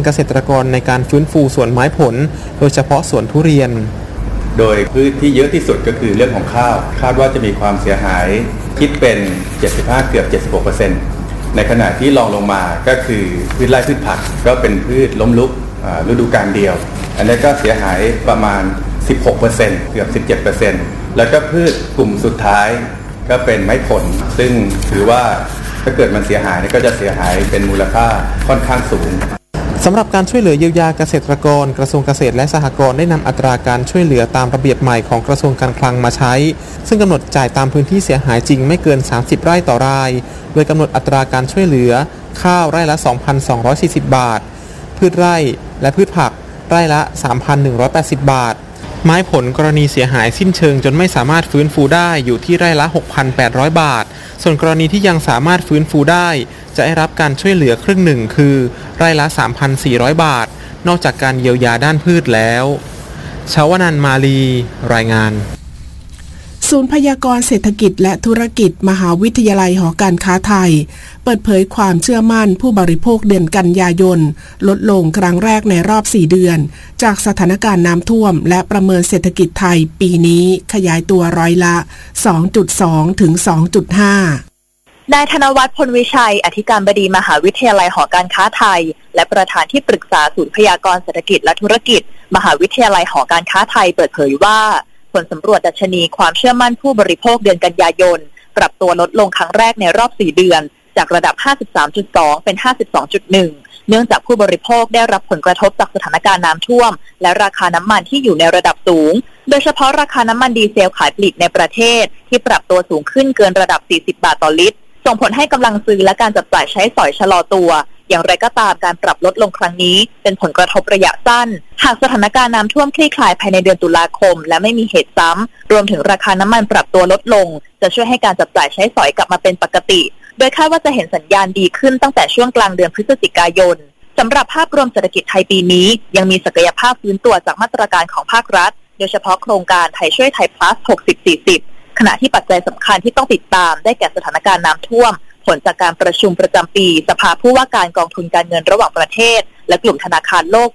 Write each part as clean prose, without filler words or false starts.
เกษตรกรในการฟื้นฟูสวนไม้ผลโดยเฉพาะสวนทุเรียนโดยพืชที่เยอะที่สุดก็คือเรื่องของข้าวคาดว่าจะมีความเสียหายคิดเป็น 75 เกือบ 76% ในขณะที่รองลงมาก็คือพืชไร่พืชผักก็เป็นพืชล้มลุกฤดูกาลเดียวอันนี้ก็เสียหายประมาณ 16% เกือบ 17% แล้วก็พืชกลุ่มสุดท้ายก็เป็นไม้ผลซึ่งถือว่าถ้าเกิดมันเสียหายก็จะเสียหายเป็นมูลค่าค่อนข้างสูงสำหรับการช่วยเหลือเยียวยาเกษตรกรกระทรวงเกษตรและสหกรณ์ได้นำอัตราการช่วยเหลือตามระเบียบใหม่ของกระทรวงการคลังมาใช้ซึ่งกำหนดจ่ายตามพื้นที่เสียหายจริงไม่เกิน30ไร่ต่อรายโดยกำหนดอัตราการช่วยเหลือข้าวไร่ละ 2,240 บาทพืชไร่และพืชผักไร่ละ 3,180 บาทไม้ผลกรณีเสียหายสิ้นเชิงจนไม่สามารถฟื้นฟูได้อยู่ที่ไร่ละ 6,800 บาทส่วนกรณีที่ยังสามารถฟื้นฟูได้จะได้รับการช่วยเหลือครึ่งหนึ่งคือไร่ละ 3,400 บาทนอกจากการเยียวยาด้านพืชแล้วชวนันท์ มาลีรายงานศูนย์พยากรณ์เศรษฐกิจและธุรกิจมหาวิทยาลัยหอการค้าไทยเปิดเผยความเชื่อมั่นผู้บริโภคเดือนกันยายนลดลงครั้งแรกในรอบ4เดือนจากสถานการณ์น้ำท่วมและประเมินเศรษฐกิจไทยปีนี้ขยายตัวร้อยละ 2.2 ถึง 2.5 นายธนวัฒน์ พลวิชัยอธิการบดีมหาวิทยาลัยหอการค้าไทยและประธานที่ปรึกษาศูนย์พยากรณ์เศรษฐกิจและธุรกิจมหาวิทยาลัยหอการค้าไทยเปิดเผยว่าผลสำรวจดัชนีความเชื่อมั่นผู้บริโภคเดือนกันยายนปรับตัวลดลงครั้งแรกในรอบ4เดือนจากระดับ 53.2 เป็น 52.1 เนื่องจากผู้บริโภคได้รับผลกระทบจากสถานการณ์น้ำท่วมและราคาน้ำมันที่อยู่ในระดับสูงโดยเฉพาะราคาน้ำมันดีเซลขายปลีกในประเทศที่ปรับตัวสูงขึ้นเกินระดับ40บาทต่อลิตรส่งผลให้กำลังซื้อและการจับจ่ายใช้สอยชะลอตัวอย่างไรก็ตามการปรับลดลงครั้งนี้เป็นผลกระทบระยะสั้นหากสถานการณ์น้ำท่วมคลี่คลายภายในเดือนตุลาคมและไม่มีเหตุซ้ำรวมถึงราคาน้ำมันปรับตัวลดลงจะช่วยให้การจับจ่ายใช้สอยกลับมาเป็นปกติโดยคาดว่าจะเห็นสัญญาณดีขึ้นตั้งแต่ช่วงกลางเดือนพฤศจิกายนสำหรับภาพรวมเศรษฐกิจไทยปีนี้ยังมีศักยภาพฟื้นตัวจากมาตรการของภาครัฐโดยเฉพาะโครงการไทยช่วยไทย plus 60-40 ขณะที่ปัจจัยสำคัญที่ต้องติดตามได้แก่สถานการณ์น้ำท่วมผลจากการประชุมประจำปีสภาผู้ว่าการกองทุนการเงินระหว่างประเทศและกลุ่มธนาคารโลกปี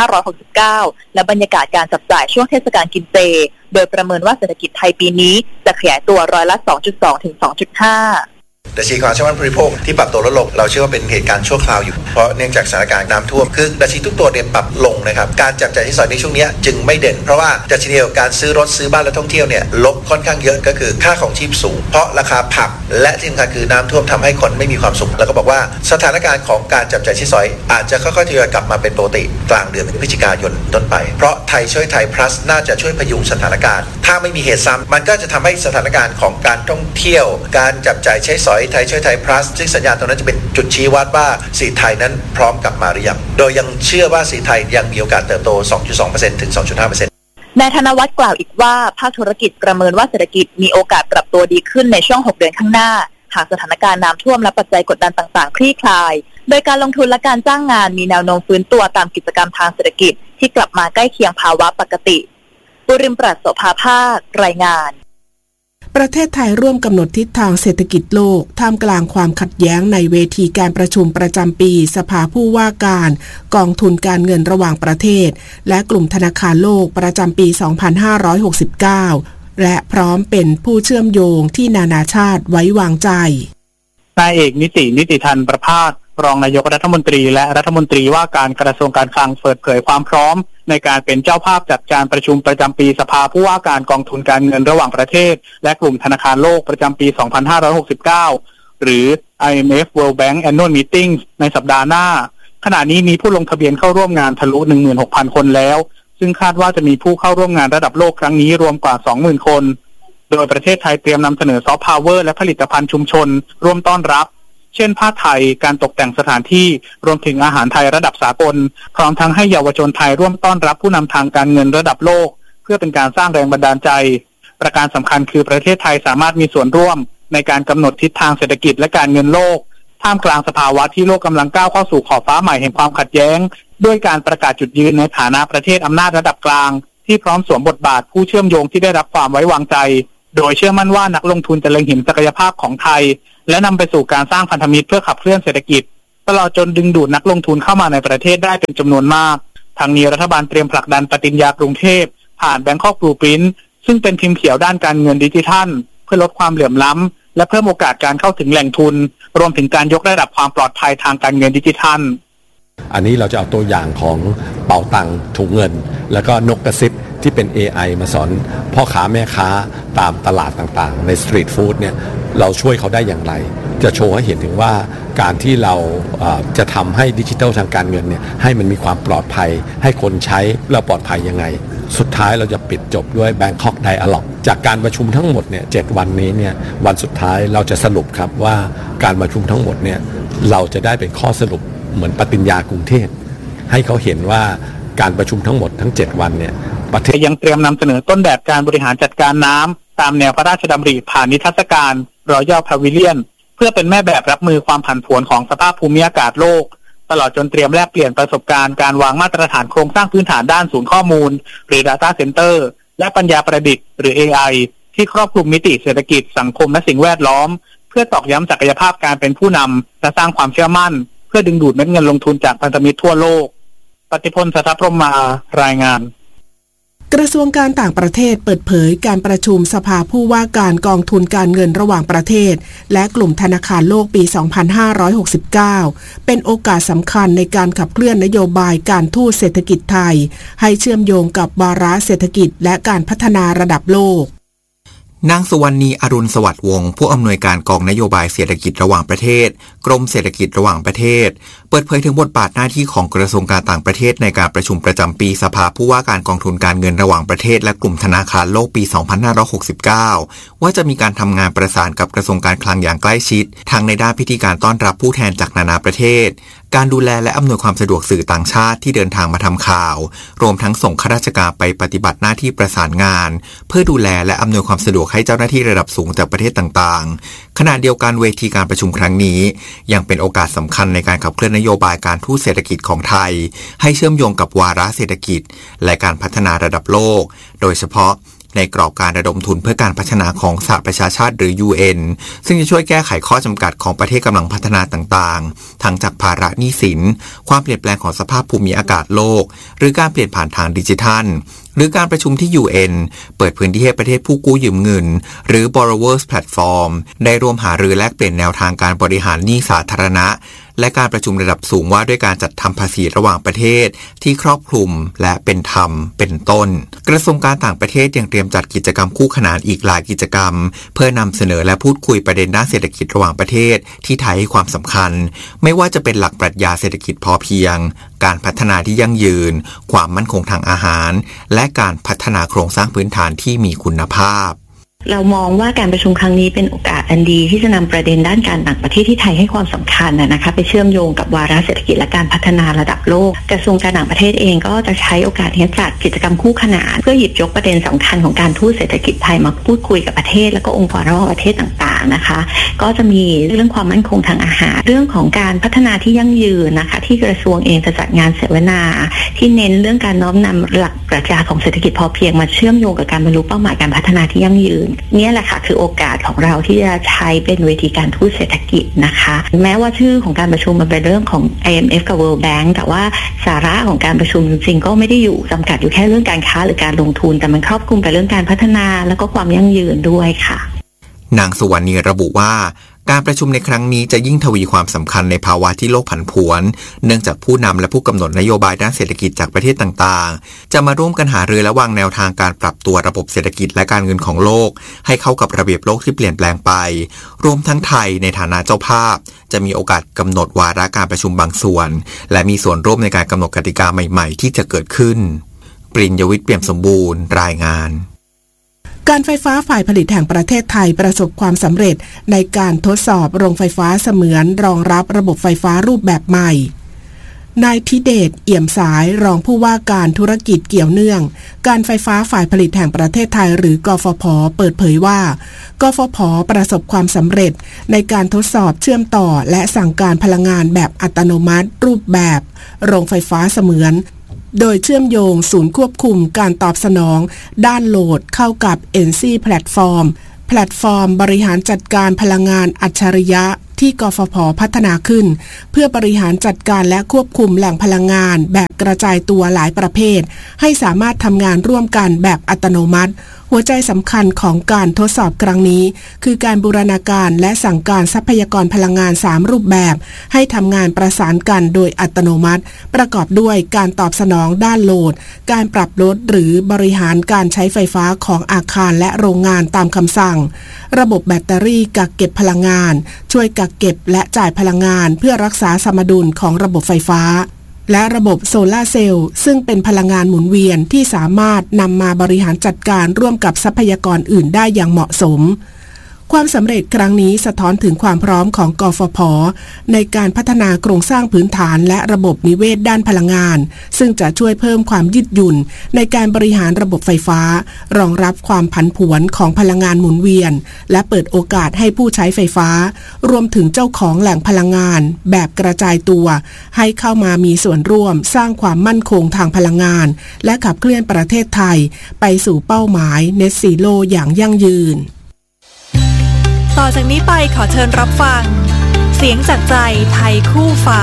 2569 และบรรยากาศการจับจ่ายช่วงเทศกาลกินเจโดยประเมินว่าเศรษฐกิจไทยปีนี้จะขยายตัวร้อยละ 2.2 ถึง 2.5 ดัชนีความเชื่อมั่นผู้บริโภคที่ปรับตัวลดลงเราเชื่อว่าเป็นเหตุการณ์ชั่วคราวอยู่เพราะเนื่องจากสถานการณ์น้ำท่วมคือดัชนีทุกตัวเนี่ยปรับลงนะครับการจับจ่ายใช้สอยในช่วงนี้จึงไม่เด่นเพราะว่าดัชนีการซื้อรถซื้อบ้านและท่องเที่ยวเนี่ยลดค่อนข้างเยอะก็คือค่าของชีพสูงเพราะราคาผักและที่สำคัญคือน้ำท่วมทำให้คนไม่มีความสุขแล้วก็บอกว่าสถานการณ์ของการจับจ่ายใช้สอยอาจจะค่อยๆทยอยกลับมาเป็นปกติกลางเดือนพฤศจิกายนต้นไปเพราะไทยช่วยไทย plus น่าจะช่วยพยุงสถานการณ์ถ้าไม่มีเหตุซ้ำมันก็จะทำให้สถานการณ์ของการท่องเที่ยวการจับจ่ายใช้สอยไทยช่วยไทย plusซึ่งสัญญาณตรงนั้นจะเป็นจุดชี้วัดว่าเศรษฐกิจไทยนั้นพร้อมกลับมาหรือยังโดยยังเชื่อว่าเศรษฐกิจไทยยังมีโอกาสเติบโต 2.2% ถึง 2.5% นายธนวัฒน์กล่าวอีกว่าภาคธุรกิจประเมินว่าเศรษฐกิจมีโอกาสปรับตัวดีขึ้นในช่วง6เดือนข้างหน้าหากสถานการณ์น้ำท่วมและปัจจัยกดดันต่างๆคลี่คลายโดยการลงทุนและการจ้างงานมีแนวโน้มฟื้นตัวตามกิจกรรมทางเศรษฐกิจที่กลับมาใกล้เคียงภาวะปกติบุริมปราศโสภาภาครายงานประเทศไทยร่วมกำหนดทิศทางเศรษฐกิจโลกท่ามกลางความขัดแย้งในเวทีการประชุมประจำปีสภาผู้ว่าการกองทุนการเงินระหว่างประเทศและกลุ่มธนาคารโลกประจำปี 2569 และพร้อมเป็นผู้เชื่อมโยงที่นานาชาติไว้วางใจนายเอกนิติธันประภาสรองนายกรัฐมนตรีและรัฐมนตรีว่าการกระทรวงการคลังเปิดเผยความพร้อมในการเป็นเจ้าภาพจัดการประชุมประจำปีสภาผู้ว่าการกองทุนการเงินระหว่างประเทศและกลุ่มธนาคารโลกประจำปี 2569 หรือ IMF World Bank Annual Meeting ในสัปดาห์หน้าขณะนี้มีผู้ลงทะเบียนเข้าร่วมงานทะลุ 16,000 คนแล้วซึ่งคาดว่าจะมีผู้เข้าร่วมงานระดับโลกครั้งนี้รวมกว่า 20,000 คนโดยประเทศไทยเตรียมนำเสนอซอฟต์พาวเวอร์และผลิตภัณฑ์ชุมชนร่วมต้อนรับเช่นผ้าไทยการตกแต่งสถานที่รวมถึงอาหารไทยระดับสากลพร้อมทั้งให้เยาวชนไทยร่วมต้อนรับผู้นำทางการเงินระดับโลกเพื่อเป็นการสร้างแรงบันดาลใจประการสำคัญคือประเทศไทยสามารถมีส่วนร่วมในการกำหนดทิศทางเศรษฐกิจและการเงินโลกท่ามกลางสภาวะที่โลกกำลังก้าวเข้าสู่ขอบฟ้าใหม่แห่งความขัดแย้งด้วยการประกาศจุดยืนในฐานะประเทศอำนาจระดับกลางที่พร้อมสวมบทบาทผู้เชื่อมโยงที่ได้รับความไว้วางใจโดยเชื่อมั่นว่านักลงทุนจะเล็งเห็นศักยภาพของไทยและนำไปสู่การสร้างพันธมิตรเพื่อขับเคลื่อนเศรษฐกิจตลอดจนดึงดูดนักลงทุนเข้ามาในประเทศได้เป็นจำนวนมากทางนี้รัฐบาลเตรียมผลักดันปฏิญญากรุงเทพผ่าน Bangkok Blueprint ซึ่งเป็นพิมพ์เขียวด้านการเงินดิจิทัลเพื่อลดความเหลื่อมล้ำและเพิ่มโอกาสการเข้าถึงแหล่งทุนรวมถึงการยกระดับความปลอดภัยทางการเงินดิจิทัลอันนี้เราจะเอาตัวอย่างของเป๋าตังถุงเงินแล้วก็นกกระซิบที่เป็น AI มาสอนพ่อค้าแม่ค้าตามตลาดต่างๆในสตรีทฟู้ดเนี่ยเราช่วยเขาได้อย่างไรจะโชว์ให้เห็นถึงว่าการที่เราจะทำให้ดิจิทัลทางการเงินเนี่ยให้มันมีความปลอดภัยให้คนใช้แล้วปลอดภัยยังไงสุดท้ายเราจะปิดจบด้วย Bangkok Dialog จากการประชุมทั้งหมดเนี่ย7วันนี้เนี่ยวันสุดท้ายเราจะสรุปครับว่าการประชุมทั้งหมดเนี่ยเราจะได้เป็นข้อสรุปเหมือนปฏิญญากรุงเทพให้เขาเห็นว่าการประชุมทั้งหมดทั้ง7วันเนี่ยประเทศยังเตรียมนำเสนอต้นแบบการบริหารจัดการน้ำตามแนวพระราชดำริผ่านนิทรรศการRoyal Pavilion เพื่อเป็นแม่แบบรับมือความผันผวนของสภาพภูมิอากาศโลกตลอดจนเตรียมแลกเปลี่ยนประสบการณ์การวางมาตรฐานโครงสร้างพื้นฐานด้านศูนย์ข้อมูลหรือ Data Center และปัญญาประดิษฐ์หรือ AI ที่ครอบคลุมมิติเศรษฐกิจสังคมและสิ่งแวดล้อมเพื่อตอกย้ำศักยภาพการเป็นผู้นำและสร้างความเชื่อมั่นเพื่อดึงดูดเม็ดเงินลงทุนจากพันธมิตรทั่วโลกปฏิพล สัทธพรหมารายงานกระทรวงการต่างประเทศเปิดเผยการประชุมสภาผู้ว่าการกองทุนการเงินระหว่างประเทศและกลุ่มธนาคารโลกปี 2569 เป็นโอกาสสำคัญในการขับเคลื่อนนโยบายการทูตเศรษฐกิจไทยให้เชื่อมโยงกับวาระเศรษฐกิจและการพัฒนาระดับโลกนางสุวรรณีอรุณสวัสดิ์วงศ์ผู้อำนวยการกองนโยบายเศรษฐกิจระหว่างประเทศกรมเศรษฐกิจระหว่างประเทศเปิดเผยถึงบทบาทหน้าที่ของกระทรวงการต่างประเทศในการประชุมประจำปีสภาผู้ว่าการกองทุนการเงินระหว่างประเทศและกลุ่มธนาคารโลกปี 2569 ว่าจะมีการทำงานประสานกับกระทรวงการคลังอย่างใกล้ชิดทั้งในด้านพิธีการต้อนรับผู้แทนจากนานาประเทศการดูแลและอำนวยความสะดวกสื่อต่างชาติที่เดินทางมาทำข่าวรวมทั้งส่งข้าราชการไปปฏิบัติหน้าที่ประสานงานเพื่อดูแลและอำนวยความสะดวกให้เจ้าหน้าที่ระดับสูงจากประเทศต่างๆขณะเดียวกันเวทีการประชุมครั้งนี้ยังเป็นโอกาสสำคัญในการขับเคลื่อนนโยบายการทูตเศรษฐกิจของไทยให้เชื่อมโยงกับวาระเศรษฐกิจและการพัฒนาระดับโลกโดยเฉพาะในกรอบการระดมทุนเพื่อการพัฒนาของสหประชาชาติหรือ UN ซึ่งจะช่วยแก้ไขข้อจำกัดของประเทศกำลังพัฒนาต่างๆทั้งจากภาระหนี้สินความเปลี่ยนแปลงของสภาพภูมิอากาศโลกหรือการเปลี่ยนผ่านทางดิจิทัลหรือการประชุมที่ UN เปิดพื้นที่ให้ประเทศผู้กู้ยืมเงินหรือ Borrowers Platform ได้ร่วมหารือแลกเปลี่ยนแนวทางการบริหารหนี้สาธารณะและการประชุมระดับสูงว่าด้วยการจัดทำภาษีระหว่างประเทศที่ครอบคลุมและเป็นธรรมเป็นต้นกระทรวงการต่างประเทศยังเตรียมจัดกิจกรรมคู่ขนานอีกหลายกิจกรรมเพื่อนำเสนอและพูดคุยประเด็นด้านเศรษฐกิจระหว่างประเทศที่ไทยให้ความสำคัญไม่ว่าจะเป็นหลักปรัชญาเศรษฐกิจพอเพียงการพัฒนาที่ยั่งยืนความมั่นคงทางอาหารและการพัฒนาโครงสร้างพื้นฐานที่มีคุณภาพเรามองว่าการประชุมครั้งนี้เป็นโอกาสอันดีที่จะนำประเด็นด้านการต่างประเทศที่ไทยให้ความสำคัญนะคะไปเชื่อมโยงกับวาระเศรษฐกิจและการพัฒนาระดับโลกกระทรวงการต่างประเทศเองก็จะใช้โอกาสนี้จัดกิจกรรมคู่ขนานเพื่อหยิบยกประเด็นสำคัญของการทูตเศรษฐกิจไทยมาพูดคุยกับประเทศและก็องค์กรระหว่างประเทศต่างๆนะคะก็จะมีเรื่องความมั่นคงทางอาหารเรื่องของการพัฒนาที่ยั่งยืนนะคะที่กระทรวงเองจะจัดงานเสวนาที่เน้นเรื่องการน้อมนำหลักปรัชญาของเศรษฐกิจพอเพียงมาเชื่อมโยงกับการบรรลุเป้าหมายการพัฒนาที่ยั่งยืนนี่แหละค่ะคือโอกาสของเราที่จะใช้เป็นเวทีการทูตเศรษฐกิจนะคะแม้ว่าชื่อของการประชุมมันเป็นเรื่องของ IMF กับ World Bank แต่ว่าสาระของการประชุมจริงๆก็ไม่ได้อยู่จำกัดอยู่แค่เรื่องการค้าหรือการลงทุนแต่มันครอบคลุมไปเรื่องการพัฒนาแล้วก็ความยั่งยืนด้วยค่ะนางสุวรรณีระบุว่าการประชุมในครั้งนี้จะยิ่งทวีความสำคัญในภาวะที่โลกผันผวนเนื่องจากผู้นำและผู้กำหนดนโยบายด้านเศรษฐกิจจากประเทศต่างๆจะมาร่วมกันหารือและวางแนวทางการปรับตัวระบบเศรษฐกิจและการเงินของโลกให้เข้ากับระเบียบโลกที่เปลี่ยนแปลงไปรวมทั้งไทยในฐานะเจ้าภาพจะมีโอกาสกำหนดวาระการประชุมบางส่วนและมีส่วนร่วมในการกำหนดกติกาใหม่ๆที่จะเกิดขึ้นปริญญวิทย์ เปี่ยมสมบูรณ์รายงานการไฟฟ้าฝ่ายผลิตแห่งประเทศไทยประสบความสำเร็จในการทดสอบโรงไฟฟ้าเสมือนรองรับระบบไฟฟ้ารูปแบบใหม่นายธิเดชเอี่ยมสายรองผู้ว่าการธุรกิจเกี่ยวเนื่องการไฟฟ้าฝ่ายผลิตแห่งประเทศไทยหรือกฟผ.เปิดเผยว่ากฟผ.ประสบความสำเร็จในการทดสอบเชื่อมต่อและสั่งการพลังงานแบบอัตโนมัติรูปแบบโรงไฟฟ้าเสมือนโดยเชื่อมโยงศูนย์ควบคุมการตอบสนองด้านโหลดเข้ากับ NC แพลตฟอร์มบริหารจัดการพลังงานอัจฉริยะที่กฟผ.พัฒนาขึ้นเพื่อบริหารจัดการและควบคุมแหล่งพลังงานแบบกระจายตัวหลายประเภทให้สามารถทำงานร่วมกันแบบอัตโนมัติหัวใจสำคัญของการทดสอบครั้งนี้คือการบูรณาการและสั่งการทรัพยากรพลังงาน3รูปแบบให้ทำงานประสานกันโดยอัตโนมัติประกอบด้วยการตอบสนองด้านโหลดการปรับลดหรือบริหารการใช้ไฟฟ้าของอาคารและโรงงานตามคำสั่งระบบแบตเตอรี่กักเก็บพลังงานช่วยกักเก็บและจ่ายพลังงานเพื่อรักษาสมดุลของระบบไฟฟ้าและระบบโซลาร์เซลล์ซึ่งเป็นพลังงานหมุนเวียนที่สามารถนำมาบริหารจัดการร่วมกับทรัพยากรอื่นได้อย่างเหมาะสมความสำเร็จครั้งนี้สะท้อนถึงความพร้อมของกฟผ.ในการพัฒนาโครงสร้างพื้นฐานและระบบนิเวศด้านพลังงานซึ่งจะช่วยเพิ่มความยืดหยุ่นในการบริหารระบบไฟฟ้ารองรับความผันผวนของพลังงานหมุนเวียนและเปิดโอกาสให้ผู้ใช้ไฟฟ้ารวมถึงเจ้าของแหล่งพลังงานแบบกระจายตัวให้เข้ามามีส่วนร่วมสร้างความมั่นคงทางพลังงานและขับเคลื่อนประเทศไทยไปสู่เป้าหมาย Net Zero อย่างยั่งยืนต่อจากนี้ไปขอเชิญรับฟังเสียงจากใจไทยคู่ฟ้า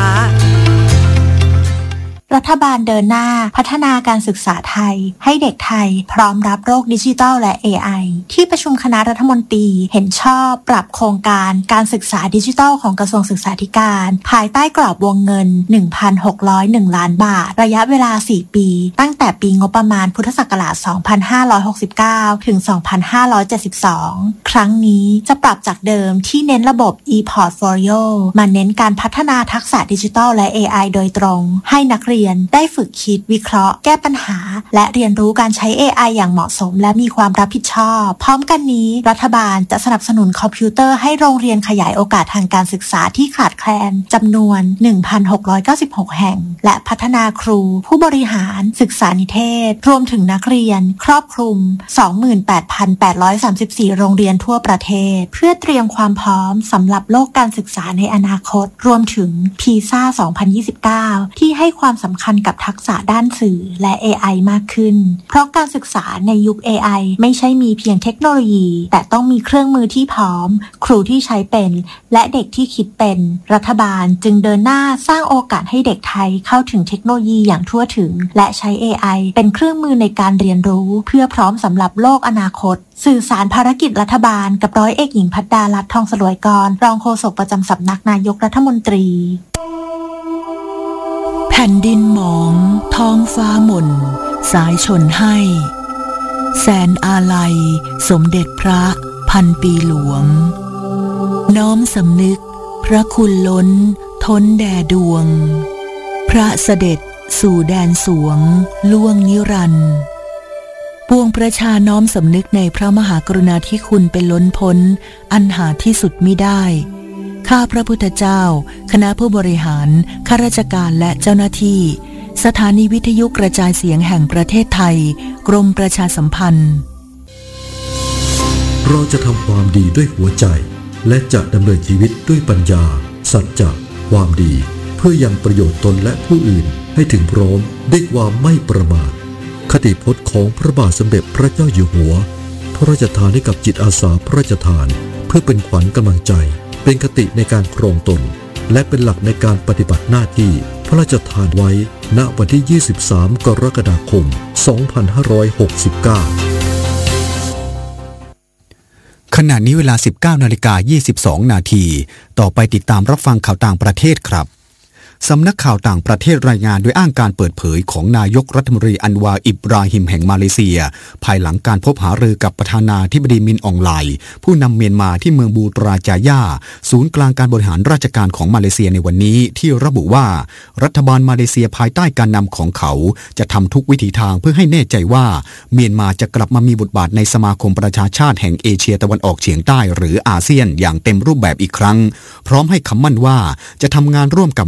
รัฐบาลเดินหน้าพัฒนาการศึกษาไทยให้เด็กไทยพร้อมรับโลกดิจิทัลและ AI ที่ประชุมคณะรัฐมนตรีเห็นชอบปรับโครงการการศึกษาดิจิทัลของกระทรวงศึกษาธิการภายใต้กรอบวงเงิน 1,601 ล้านบาทระยะเวลา 4 ปีตั้งแต่ปีงบประมาณพุทธศักราช 2569 ถึง 2572 ครั้งนี้จะปรับจากเดิมที่เน้นระบบ e-portfolio มาเน้นการพัฒนาทักษะดิจิทัลและ AI โดยตรงให้นักเรียนได้ฝึกคิดวิเคราะห์แก้ปัญหาและเรียนรู้การใช้ AI อย่างเหมาะสมและมีความรับผิดชอบพร้อมกันนี้รัฐบาลจะสนับสนุนคอมพิวเตอร์ให้โรงเรียนขยายโอกาสทางการศึกษาที่ขาดแคลนจำนวน 1,696 แห่งและพัฒนาครูผู้บริหารศึกษานิเทศรวมถึงนักเรียนครอบคลุม 28,834 โรงเรียนทั่วประเทศเพื่อเตรียมความพร้อมสำหรับโลกการศึกษาในอนาคตรวมถึง PISA 2029 ที่ให้ความสำคัญกับทักษะด้านสื่อและ AI มากขึ้นเพราะการศึกษาในยุค AI ไม่ใช่มีเพียงเทคโนโลยีแต่ต้องมีเครื่องมือที่พร้อมครูที่ใช้เป็นและเด็กที่คิดเป็นรัฐบาลจึงเดินหน้าสร้างโอกาสให้เด็กไทยเข้าถึงเทคโนโลยีอย่างทั่วถึงและใช้ AI เป็นเครื่องมือในการเรียนรู้เพื่อพร้อมสำหรับโลกอนาคตสื่อสารภารกิจรัฐบาลกับร้อยเอกหญิงภัทรดาลัตน์ทองสลวยกรรองโฆษกประจำสำนักนายกรัฐมนตรีแผ่นดินหมองท้องฟ้าหม่นสายชนให้แสนอาลัยสมเด็จพระพันปีหลวงน้อมสำนึกพระคุณล้นท้นแด่ดวงพระเสด็จสู่แดนสวงล่วงนิรันดร์ปวงประชาน้อมสำนึกในพระมหากรุณาธิคุณเป็นล้นพ้นอันหาที่สุดมิได้ข้าพระพุทธเจ้าคณะผู้บริหารข้าราชการและเจ้าหน้าที่สถานีวิทยุกระจายเสียงแห่งประเทศไทยกรมประชาสัมพันธ์เราจะทำความดีด้วยหัวใจและจะดำเนินชีวิตด้วยปัญญาสัจจะความดีเพื่อยังประโยชน์ตนและผู้อื่นให้ถึงพร้อมด้วยความไม่ประมาทคติพจน์ของพระบาทสมเด็จพระเจ้าอยู่หัวพระราชทานให้กับจิตอาสาพระราชทานเพื่อเป็นขวัญกำลังใจเป็นคติในการครองตนและเป็นหลักในการปฏิบัติหน้าที่พระราชทานไว้ณวันที่ 23 กรกฎาคม 2569 ขณะนี้เวลา 19:22 นาทีต่อไปติดตามรับฟังข่าวต่างประเทศครับสำนักข่าวต่างประเทศรายงานโดยอ้างการเปิดเผยของนายกรัฐมนตรีอันวาอิบราฮิมแห่งมาเลเซียภายหลังการพบหารือกับประธานาธิบดีมินอองไลน์ผู้นำเมียนมาที่เมืองบูตราจายาศูนย์กลางการบริหารราชการของมาเลเซียในวันนี้ที่ระบุว่ารัฐบาลมาเลเซียภายใต้การนำของเขาจะทำทุกวิถีทางเพื่อให้แน่ใจว่าเมียนมาจะกลับมามีบทบาทในสมาคมประชาชาติแห่งเอเชียตะวันออกเฉียงใต้หรืออาเซียนอย่างเต็มรูปแบบอีกครั้งพร้อมให้คำมั่นว่าจะทำงานร่วมกับเมียนมา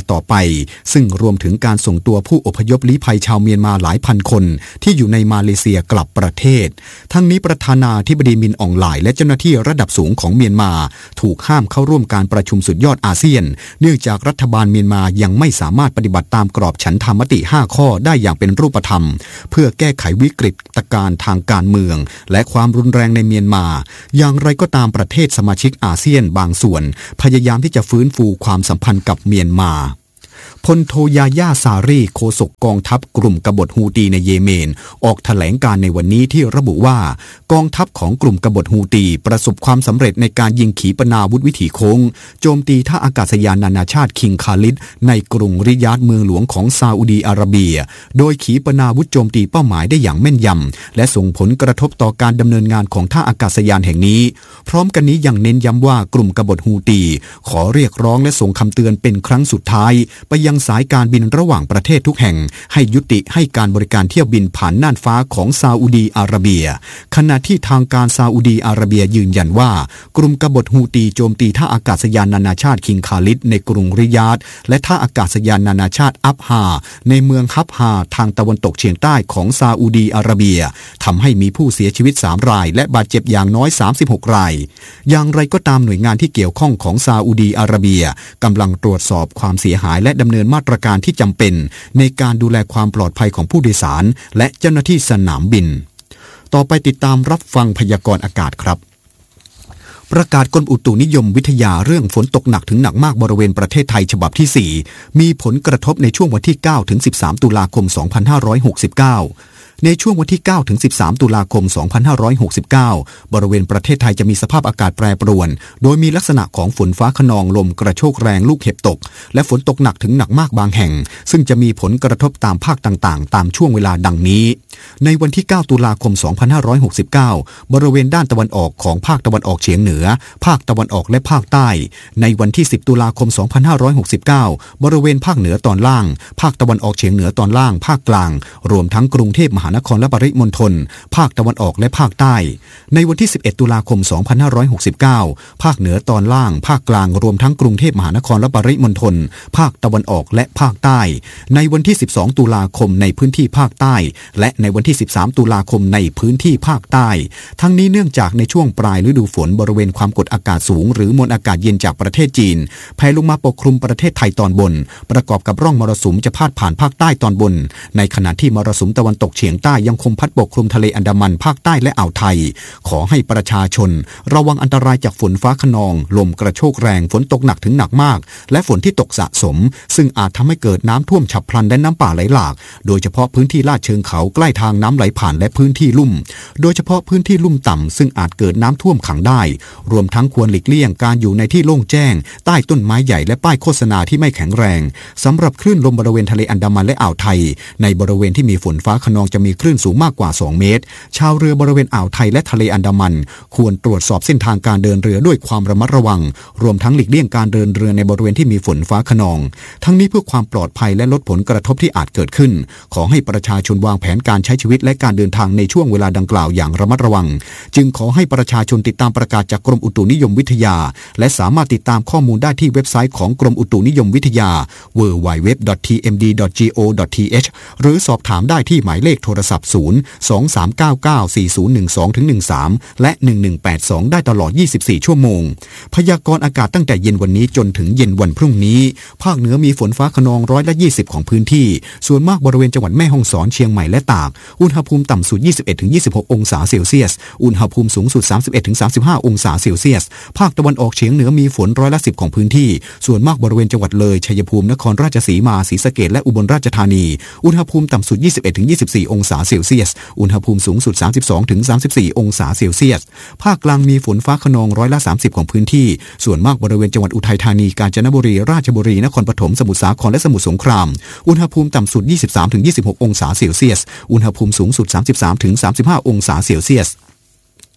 ต่อไปซึ่งรวมถึงการส่งตัวผู้อพยพลี้ภัยชาวเมียนมาหลายพันคนที่อยู่ในมาเลเซียกลับประเทศทั้งนี้ประธานาธิบดีมินอองหลายและเจ้าหน้าที่ระดับสูงของเมียนมาถูกห้ามเข้าร่วมการประชุมสุดยอดอาเซียนเนื่องจากรัฐบาลเมียนมายังไม่สามารถปฏิบัติตามกรอบฉันทามติ5ข้อได้อย่างเป็นรูปธรรมเพื่อแก้ไขวิกฤตการณ์ทางการเมืองและความรุนแรงในเมียนมาอย่างไรก็ตามประเทศสมาชิกอาเซียนบางส่วนพยายามที่จะฟื้นฟูความสัมพันธ์กับเมียนมาพลโทยาย่าซารีโฆษกกองทัพกลุ่มกบฏฮูตีในเยเมนออกแถลงการในวันนี้ที่ระบุว่ากองทัพของกลุ่มกบฏฮูตีประสบความสำเร็จในการยิงขีปนาวุธวิถีโค้งโจมตีท่าอากาศยานนานาชาติคิงคาลิดในกรุงริยาดเมืองหลวงของซาอุดีอาระเบียโดยขีปนาวุธโจมตีเป้าหมายได้อย่างแม่นยำและส่งผลกระทบต่อการดำเนินงานของท่าอากาศยานแห่งนี้พร้อมกันนี้ยังเน้นย้ำว่ากลุ่มกบฏฮูตีขอเรียกร้องและส่งคำเตือนเป็นครั้งสุดท้ายไปยังสายการบินระหว่างประเทศทุกแห่งให้ยุติให้การบริการเที่ยวบินผ่านน่านฟ้าของซาอุดีอาระเบียขณะที่ทางการซาอุดีอาระเบียยืนยันว่ากลุ่มกบฏฮูตีโจมตีท่าอากาศยานนานาชาติคิงคาลิดในกรุงริยาดและท่าอากาศยานนานาชาติอับฮาในเมืองฮับฮาทางตะวันตกเฉียงใต้ของซาอุดีอาระเบียทำให้มีผู้เสียชีวิต3รายและบาดเจ็บอย่างน้อย36รายอย่างไรก็ตามหน่วยงานที่เกี่ยวข้องของซาอุดีอาระเบียกำลังตรวจสอบความเสียหายและดำเนินมาตรการที่จำเป็นในการดูแลความปลอดภัยของผู้โดยสารและเจ้าหน้าที่สนามบินต่อไปติดตามรับฟังพยากรณ์อากาศครับประกาศกรมอุตุนิยมวิทยาเรื่องฝนตกหนักถึงหนักมากบริเวณประเทศไทยฉบับที่4มีผลกระทบในช่วงวันที่9ถึง13ตุลาคม2569ในช่วงวันที่9ถึง13ตุลาคม2569บริเวณประเทศไทยจะมีสภาพอากาศแปรปรวนโดยมีลักษณะของฝนฟ้าคะนองลมกระโชกแรงลูกเห็บตกและฝนตกหนักถึงหนักมากบางแห่งซึ่งจะมีผลกระทบตามภาคต่างๆตามช่วงเวลาดังนี้ในวันที่9ตุลาคม2569บริเวณด้านตะวันออกของภาคตะวันออกเฉียงเหนือภาคตะวันออกและภาคใต้ในวันที่10ตุลาคม2569บริเวณภาคเหนือตอนล่างภาคตะวันออกเฉียงเหนือตอนล่างภาคกลางรวมทั้งกรุงเทพมหานครและปริมณฑลภาคตะวันออกและภาคใต้ในวันที่11ตุลาคม2569ภาคเหนือตอนล่างภาคกลางรวมทั้งกรุงเทพมหานครและปริมณฑลภาคตะวันออกและภาคใต้ในวันที่12ตุลาคมในพื้นที่ภาคใต้และในวันที่13ตุลาคมในพื้นที่ภาคใต้ทั้งนี้เนื่องจากในช่วงปลายฤดูฝนบริเวณความกดอากาศสูงหรือมวลอากาศเย็นจากประเทศจีนแผ่ลงมาปกคลุมประเทศไทยตอนบนประกอบกับร่องมรสุมจะพาดผ่านภาคใต้ตอนบนในขณะที่มรสุมตะวันตกเฉียงใต้ยังคงพัดปกคลุมทะเลอันดามันภาคใต้และอ่าวไทยขอให้ประชาชนระวังอันตรายจากฝนฟ้าคะนองลมกระโชกแรงฝนตกหนักถึงหนักมากและฝนที่ตกสะสมซึ่งอาจทำให้เกิดน้ำท่วมฉับพลันและน้ำป่าไหลหลากโดยเฉพาะพื้นที่ลาดเชิงเขาใกล้ทางน้ำไหลผ่านและพื้นที่ลุ่มโดยเฉพาะพื้นที่ลุ่มต่ำซึ่งอาจเกิดน้ำท่วมขังได้รวมทั้งควรหลีกเลี่ยงการอยู่ในที่โล่งแจ้งใต้ต้นไม้ใหญ่และป้ายโฆษณาที่ไม่แข็งแรงสำหรับคลื่นลมบริเวณทะเลอันดามันและอ่าวไทยในบริเวณที่มีฝนฟ้าคะนองจะมีคลื่นสูงมากกว่า2เมตรชาวเรือบริเวณอ่าวไทยและทะเลอันดามันควรตรวจสอบเส้นทางการเดินเรือด้วยความระมัดระวังรวมทั้งหลีกเลี่ยงการเดินเรือในบริเวณที่มีฝนฟ้าคะนองทั้งนี้เพื่อความปลอดภัยและลดผลกระทบที่อาจเกิดขึ้นขอให้ประชาชนวางแผนการใช้ชีวิตและการเดินทางในช่วงเวลาดังกล่าวอย่างระมัดระวังจึงขอให้ประชาชนติดตามประกาศจากกรมอุตุนิยมวิทยาและสามารถติดตามข้อมูลได้ที่เว็บไซต์ของกรมอุตุนิยมวิทยา www.tmd.go.th หรือสอบถามได้ที่หมายเลขโทรศัพท์023994012-13และ1182ได้ตลอด24ชั่วโมงพยากรณ์อากาศตั้งแต่เย็นวันนี้จนถึงเย็นวันพรุ่งนี้ภาคเหนือมีฝนฟ้าคะนอง120ของพื้นที่ส่วนมากบริเวณจังหวัดแม่ฮ่องสอนเชียงใหม่และตากอุณหภูมิต่ำสุด 21-26 องศาเซลเซียสอุณหภูมิสูงสุด 31-35 องศาเซลเซียสภาคตะวันออกเฉียงเหนือมีฝน10%ของพื้นที่ส่วนมากบริเวณจังหวัดเลยชัยภูมินครราชสีมาศรีสะเกษและอุบลราชธานีอุณหภูมิต่ำสุด 21-24 องศาเซลเซียสอุณหภูมิสูงสุด 32-34 องศาเซลเซียสภาคกลางมีฝนฟ้าคะนอง30%ของพื้นที่ส่วนมากบริเวณจังหวัดอุทัยธานีกาญจนบุรีราชบุรีนครปฐมสมุทรสาครและสมุทรสงครามอุณหภูมิต่ำสุด 23-26 องศาเซลเซียสอุณหภูมิสูงสุด 33-35 องศาเซลเซียส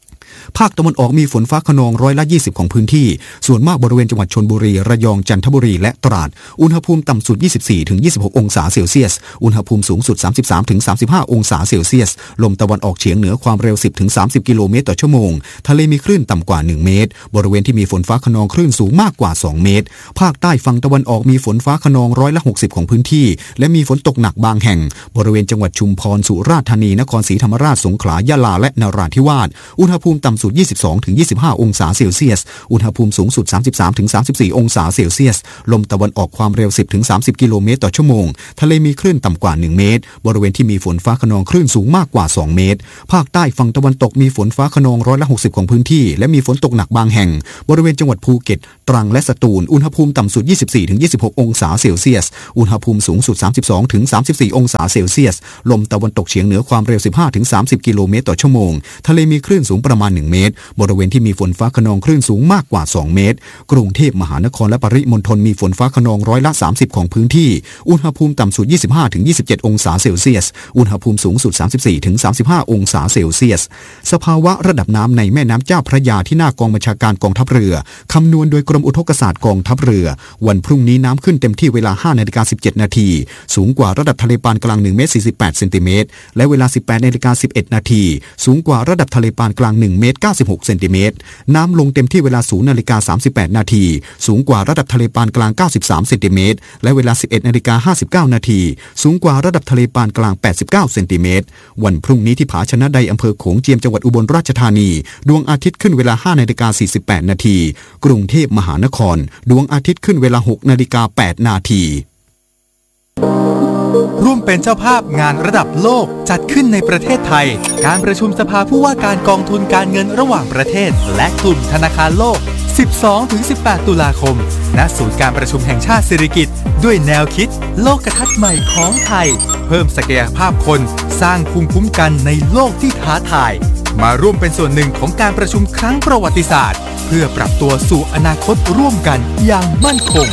ภาคตะวันออกมีฝนฟ้าคะนอง20%ของพื้นที่ส่วนมากบริเวณจังหวัดชลบุรีระยองจันทบุรีและตราดอุณหภูมิต่ำสุด 24-26 องศาเซลเซียสอุณหภูมิสูงสุด 33-35 องศาเซลเซียสลมตะวันออกเฉียงเหนือความเร็ว 10-30 กิโลเมตรต่อชั่วโมงทะเลมีคลื่นต่ำกว่า1เมตรบริเวณที่มีฝนฟ้าคะนองคลื่นสูงมากกว่า2เมตรภาคใต้ฝั่งตะวันออกมีฝนฟ้าคะนอง60%ของพื้นที่และมีฝนตกหนักบางแห่งบริเวณจังหวัดชุมพรสุราษฎร์ธานีนครศรีธรรมราชสงขลายะลาและนราธิวาสอุณหภูมิต่ำสุด 22-25 องศาเซลเซียสอุณหภูมิสูงสุด 33-34 องศาเซลเซียสลมตะวันออกความเร็ว 10-30 กิโลเมตรต่อชั่วโมงทะเลมีคลื่นต่ำกว่า1เมตรบริเวณที่มีฝนฟ้าคะนองคลื่นสูงมากกว่า2เมตรภาคใต้ฝั่งตะวันตกมีฝนฟ้าคะนอง60%ของพื้นที่และมีฝนตกหนักบางแห่งบริเวณจังหวัดภูเก็ตตรังและสตูลอุณหภูมิต่ำสุด 24-26 องศาเซลเซียสอุณหภูมิสูงสุด 32-34 องศาเซลเซียสลมตะวันตกเฉียงเหนือความเร็ว 15-30 กิโลเมตรต่อชั่วโมงทะเลมีคลื่นสูงประมาณ1เมตรบริเวณที่มีฝนฟ้าคะนองคลื่นสูงมากกว่า2เมตรกรุงเทพมหานครและปริมณฑลมีฝนฟ้าคะนอง30%ของพื้นที่อุณหภูมิต่ำสุด 25-27 องศาเซลเซียสอุณหภูมิสูงสุด 34-35 องศาเซลเซียสสภาวะระดับน้ำในแม่น้ำเจ้าพระยาที่หน้ากองบัญชาการกองทัพเรือคำนวณโดยกรมอุทกศาสตร์กองทัพเรือวันพรุ่งนี้น้ำขึ้นเต็มที่เวลา 5:17 นาทีสูงกว่าระดับทะเลปานกลาง1 เมตร 48 เซนติเมตรและเวลา 18:11 นาทีสูงกว่าระดับทะเลปานกลาง1 เมตร 96 เซนติเมตรน้ำลงเต็มที่เวลา 0:38 นาทีสูงกว่าระดับทะเลปานกลาง93 เซนติเมตรและเวลา 11:59 นาทีสูงกว่าระดับทะเลปานกลาง89 เซนติเมตรวันพรุ่งนี้ที่ผาชนะใดอำเภอโขงเจียมจังหวัดอุบลราชธานีดวงอาทิตย์ขึ้นเวลา 5:48 นาทีกรุงเทพมหานครดวงอาทิตย์ขึ้นเวลา 6:08 นาทีร่วมเป็นเจ้าภาพงานระดับโลกจัดขึ้นในประเทศไทยการประชุมสภาผู้ว่าการกองทุนการเงินระหว่างประเทศและกลุ่มธนาคารโลก 12-18 ตุลาคมณศูนย์การประชุมแห่งชาติสิริกิติ์ด้วยแนวคิดโลกทัศน์ใหม่ของไทยเพิ่มศักยภาพคนสร้างภูมิคุ้มกันในโลกที่ท้าทายมาร่วมเป็นส่วนหนึ่งของการประชุมครั้งประวัติศาสตร์เพื่อปรับตัวสู่อนาคตร่วมกันอย่างมั่นคง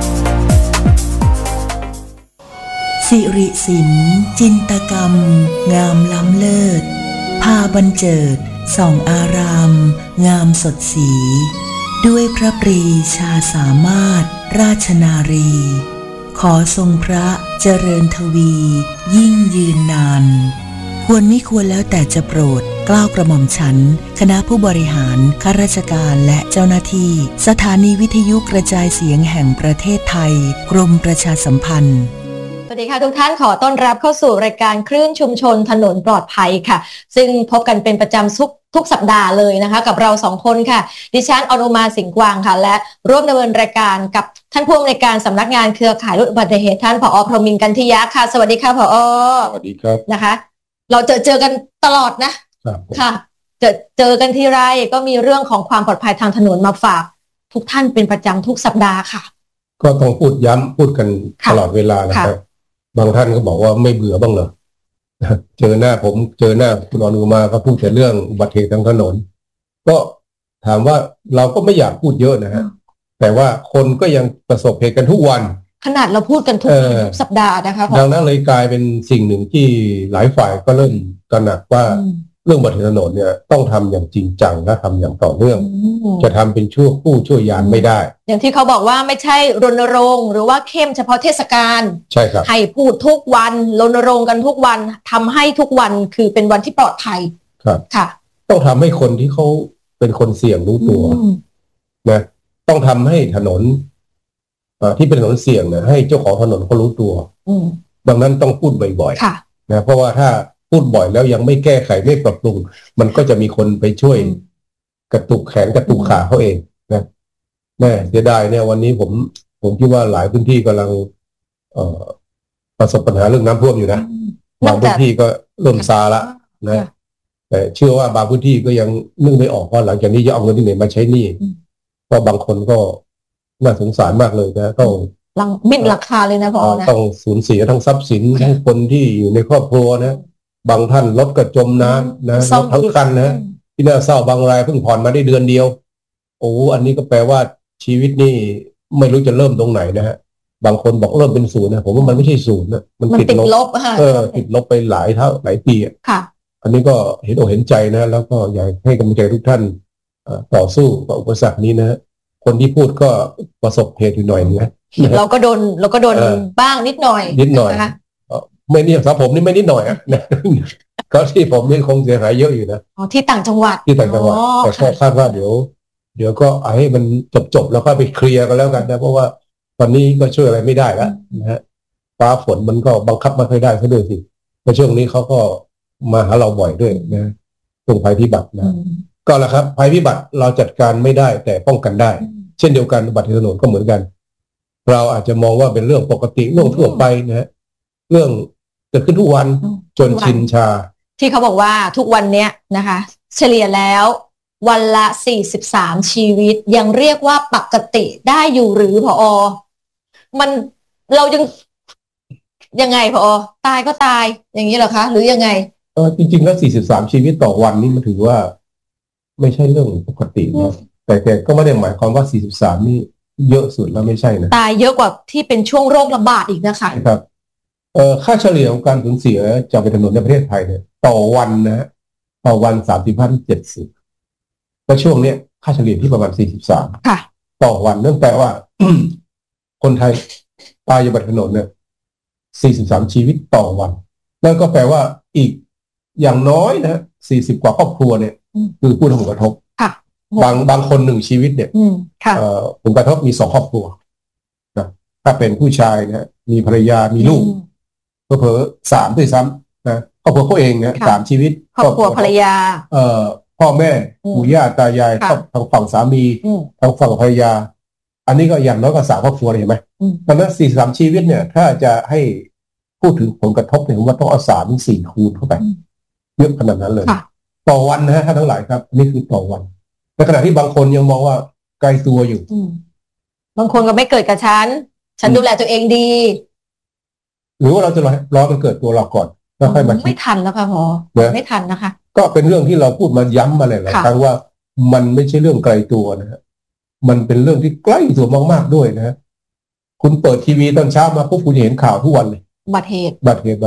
สิริศิลป์จินตกรรมงามล้ำเลิศพาบรรเจิดส่องอารามงามสดสีด้วยพระปรีชาสามารถราชนารีขอทรงพระเจริญทวียิ่งยืนนานควรไม่ควรแล้วแต่จะโปรดเกล้ากระหม่อมฉันคณะผู้บริหารข้าราชการและเจ้าหน้าที่สถานีวิทยุกระจายเสียงแห่งประเทศไทยกรมประชาสัมพันธ์สวัสดีค่ะทุกท่านขอต้อนรับเข้าสู่รายการคลื่นชุมชนถนนปลอดภัยค่ะซึ่งพบกันเป็นประจำทุกสัปดาห์เลยนะคะกับเรา2คนค่ะดิฉันอนุมาสิงห์กวางค่ะและร่วมดำเนินรายการกับท่านผู้อำนวยการสำนักงานเครือข่ายลดอุบัติเหตุท่านผอ.พรหมินทร์กันทิยะค่ะสวัสดีค่ะผอ. สวัสดีครับนะคะเราเจอกันตลอดนะค่ะเจอกันทีไรก็มีเรื่องของความปลอดภัยทางถนนมาฝากทุกท่านเป็นประจำทุกสัปดาห์ค่ะก็ต้องพูดย้ำพูดกันตลอดเวลานะครับบางท่านก็บอกว่าไม่เบื่อบ้างเหรอเจอหน้าผมเจอหน้าคุณอนุมาก็พูดแต่เรื่องอุบัติเหตุทางถนนก็ถามว่าเราก็ไม่อยากพูดเยอะนะฮะแต่ว่าคนก็ยังประสบเหตุกันทุกวันขนาดเราพูดกันทุกสัปดาห์นะคะดังนั้นเลยกลายเป็นสิ่งหนึ่งที่หลายฝ่ายก็เริ่มตระหนักว่าเรื่องอุบัติเหตุถนนเนี่ยต้องทำอย่างจริงจังและทำอย่างต่อเนื่องจะทำเป็นชั่วคู่ชั่วยามไม่ได้อย่างที่เขาบอกว่าไม่ใช่รณรงค์หรือว่าเข้มเฉพาะเทศกาลใช่ครับให้พูดทุกวันรณรงค์กันทุกวันทำให้ทุกวันคือเป็นวันที่ปลอดภัยครับค่ะต้องทำให้คนที่เขาเป็นคนเสี่ยงรู้ตัวนะต้องทำให้ถนนที่เป็นถนนเสี่ยงนะให้เจ้าของถนนเขารู้ตัวดังนั้นต้องพูดบ่อยๆนะเพราะว่าถ้าพูดบ่อยแล้วยังไม่แก้ไขไม่ปรับปรุงมันก็จะมีคนไปช่วยกระตุกแขนกระตุกขาเขาเองนะแม่เสียดายเนี่ยวันนี้ผมคิดว่าหลายพื้นที่กำลังประสบปัญหาเรื่องน้ำท่วมอยู่นะบางพื้นที่ก็เริ่มซาละนะแต่เชื่อว่าบางพื้นที่ก็ยังนึกไม่ออกว่าหลังจากนี้จะเอาเงินที่ไหนมาใช้หนี้เพราะบางคนก็น่าสงสารมากเลยนะต้องมิดราคาเลยนะพ่อนะต้องสูญเสียทั้งทรัพย์สินทั้งคนที่อยู่ในครอบครัวนะบางท่านรถก็จมน้ำนะทั้งคันนะที่น่าเศร้าบางรายเพิ่งผ่อนมาได้เดือนเดียวโอ้อันนี้ก็แปลว่าชีวิตนี่ไม่รู้จะเริ่มตรงไหนนะฮะบางคนบอกเริ่มเป็นศูนย์นะผมว่ามันไม่ใช่ศูนย์นะมันติดลบค่ะติดลบไปหลายเท่าหลายปีค่ะอันนี้ก็เห็นอกเห็นใจนะแล้วก็อยากให้กำลังใจทุกท่านต่อสู้กับอุปสรรคนี้นะคนที่พูดก็ประสบเหตุอยู่หน่อยนะเราก็โดนบ้างนิดหน่อยนะคะไม่นี่สำหรับผมนี่ไม่นิดหน่อยอ่ะก็ที่ผมนี่คงเสียหายเยอะอยู่นะที่ต่างจังหวัดแต่ก็คาดว่าเดี๋ยวก็ให้มันจบแล้วก็ไปเคลียร์กันแล้วกันนะเพราะว่าตอนนี้ก็ช่วยอะไรไม่ได้แล้วนะฮะฟ้าฝนมันก็บังคับไม่ค่อยได้ซะด้วยสิในช่วงนี้เขาก็มาหาเราบ่อยด้วยนะตรงภัยพิบัตินะก็แล้วครับภัยพิบัติเราจัดการไม่ได้แต่ป้องกันได้เช่นเดียวกันอุบัติเหตุถนนก็เหมือนกันเราอาจจะมองว่าเป็นเรื่องปกติเรื่องทั่วไปนะฮะเรื่องเกิดขึ้นทุกวันจนชินชาที่เขาบอกว่าทุกวันเนี้ยนะคะเฉลี่ยแล้ววันละ43ชีวิตยังเรียกว่าปกติได้อยู่หรือผอ.มันเรายังไงผอ.ตายก็ตายอย่างนี้เหรอคะหรือยังไงจริงๆแล้ว43ชีวิตต่อวันนี่มันถือว่าไม่ใช่เรื่องปกตินะแต่ก็ไม่ได้หมายความว่า43นี่เยอะสุดแล้วไม่ใช่นะตายเยอะกว่าที่เป็นช่วงโรคระบาดอีกนะคะครับค่าเฉลี่ยของการสูญเสียจากถนนในประเทศไทยเนี่ยต่อวันนะต่อวัน35-70แล้วช่วงนี้ค่าเฉลี่ยที่ประมาณ43 ค่ะต่อวันนั่นแปลว่า คนไทยตายอยู่บนถนนเนี่ย43ชีวิตต่อวันนั่นก็แปลว่าอีกอย่างน้อยนะ40กว่าครอบครัวเนี่ยคือผู้ได้รับผลกระทบค่ะบางคน1ชีวิตเนี่ยผลกระทบมี2ครอบครัวนะถ้าเป็นผู้ชายนะมีภรรยามีลูกเผลอๆ3ด้วยซ้ำนะครอบครัวเขาเองนะ3ชีวิตครอบครัวภรรยาพ่อแม่ปู่ย่าตายายทางฝั่งสามีทางฝั่งภรรยาอันนี้ก็อย่างน้อยก็3ครอบครัวเห็นไหมดังนั้น43ชีวิตเนี่ยถ้าจะให้พูดถึงผลกระทบเนี่ยผมว่าต้องเอา3-4คูณเข้าไปเยอะขนาดนั้นเลยต่อวันนะฮะท่านทั้งหลายครับนี่คือต่อวันในขณะที่บางคนยังมองว่าไกลตัวอยู่บางคนก็ไม่เกิดกับฉันดูแลตัวเองดีหรือว่าเราจะรอมันเกิดตัวเราก่อนแล้วค่อยมาคิดไม่ทันแล้วค่ะพอไม่ทันนะคะก็เป็นเรื่องที่เราพูดมาย้ำมาหลายครั้งว่ามันไม่ใช่เรื่องไกลตัวนะฮะมันเป็นเรื่องที่ใกล้ตัวมากๆด้วยนะคุณเปิดทีวีตอนเช้ามาปุ๊บคุณเห็นข่าวทุกวันเลยบัตรเหตุ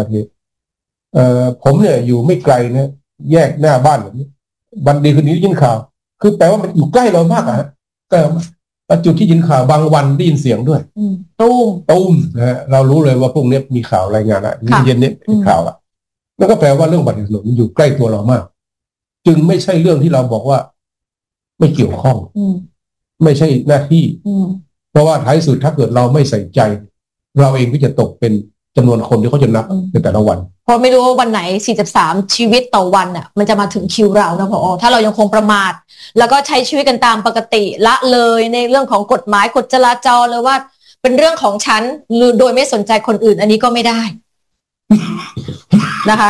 ผมเนี่ยอยู่ไม่ไกลนะแยกหน้าบ้านแบบนี้วันดีคืนนี้ยินข่าวคือแปลว่ามันอยู่ใกล้เรามากอะก็จุดที่ยินข่าวบางวันได้ยินเสียงด้วยตุ้มนะฮะเรารู้เลยว่าพวกนี้มีข่าวรายงานอะเย็นนี้เป็นข่าวอะนั่นก็แปลว่าเรื่องบัตรเหตุถนนมันอยู่ใกล้ตัวเรามากจึงไม่ใช่เรื่องที่เราบอกว่าไม่เกี่ยวข้องไม่ใช่หน้าที่เพราะว่าท้ายสุดถ้าเกิดเราไม่ใส่ใจเราเองก็จะตกเป็นจำนวนคนที่เขาจะนับในแต่ละวันเพราะไม่รู้ว่าวันไหน43ชีวิตต่อวันอ่ะมันจะมาถึงคิวเรานะผอ.ถ้าเรายังคงประมาทแล้วก็ใช้ชีวิตกันตามปกติละเลยในเรื่องของกฎหมายกฎจราจรเลยว่าเป็นเรื่องของฉันหรือโดยไม่สนใจคนอื่นอันนี้ก็ไม่ได้ นะคะ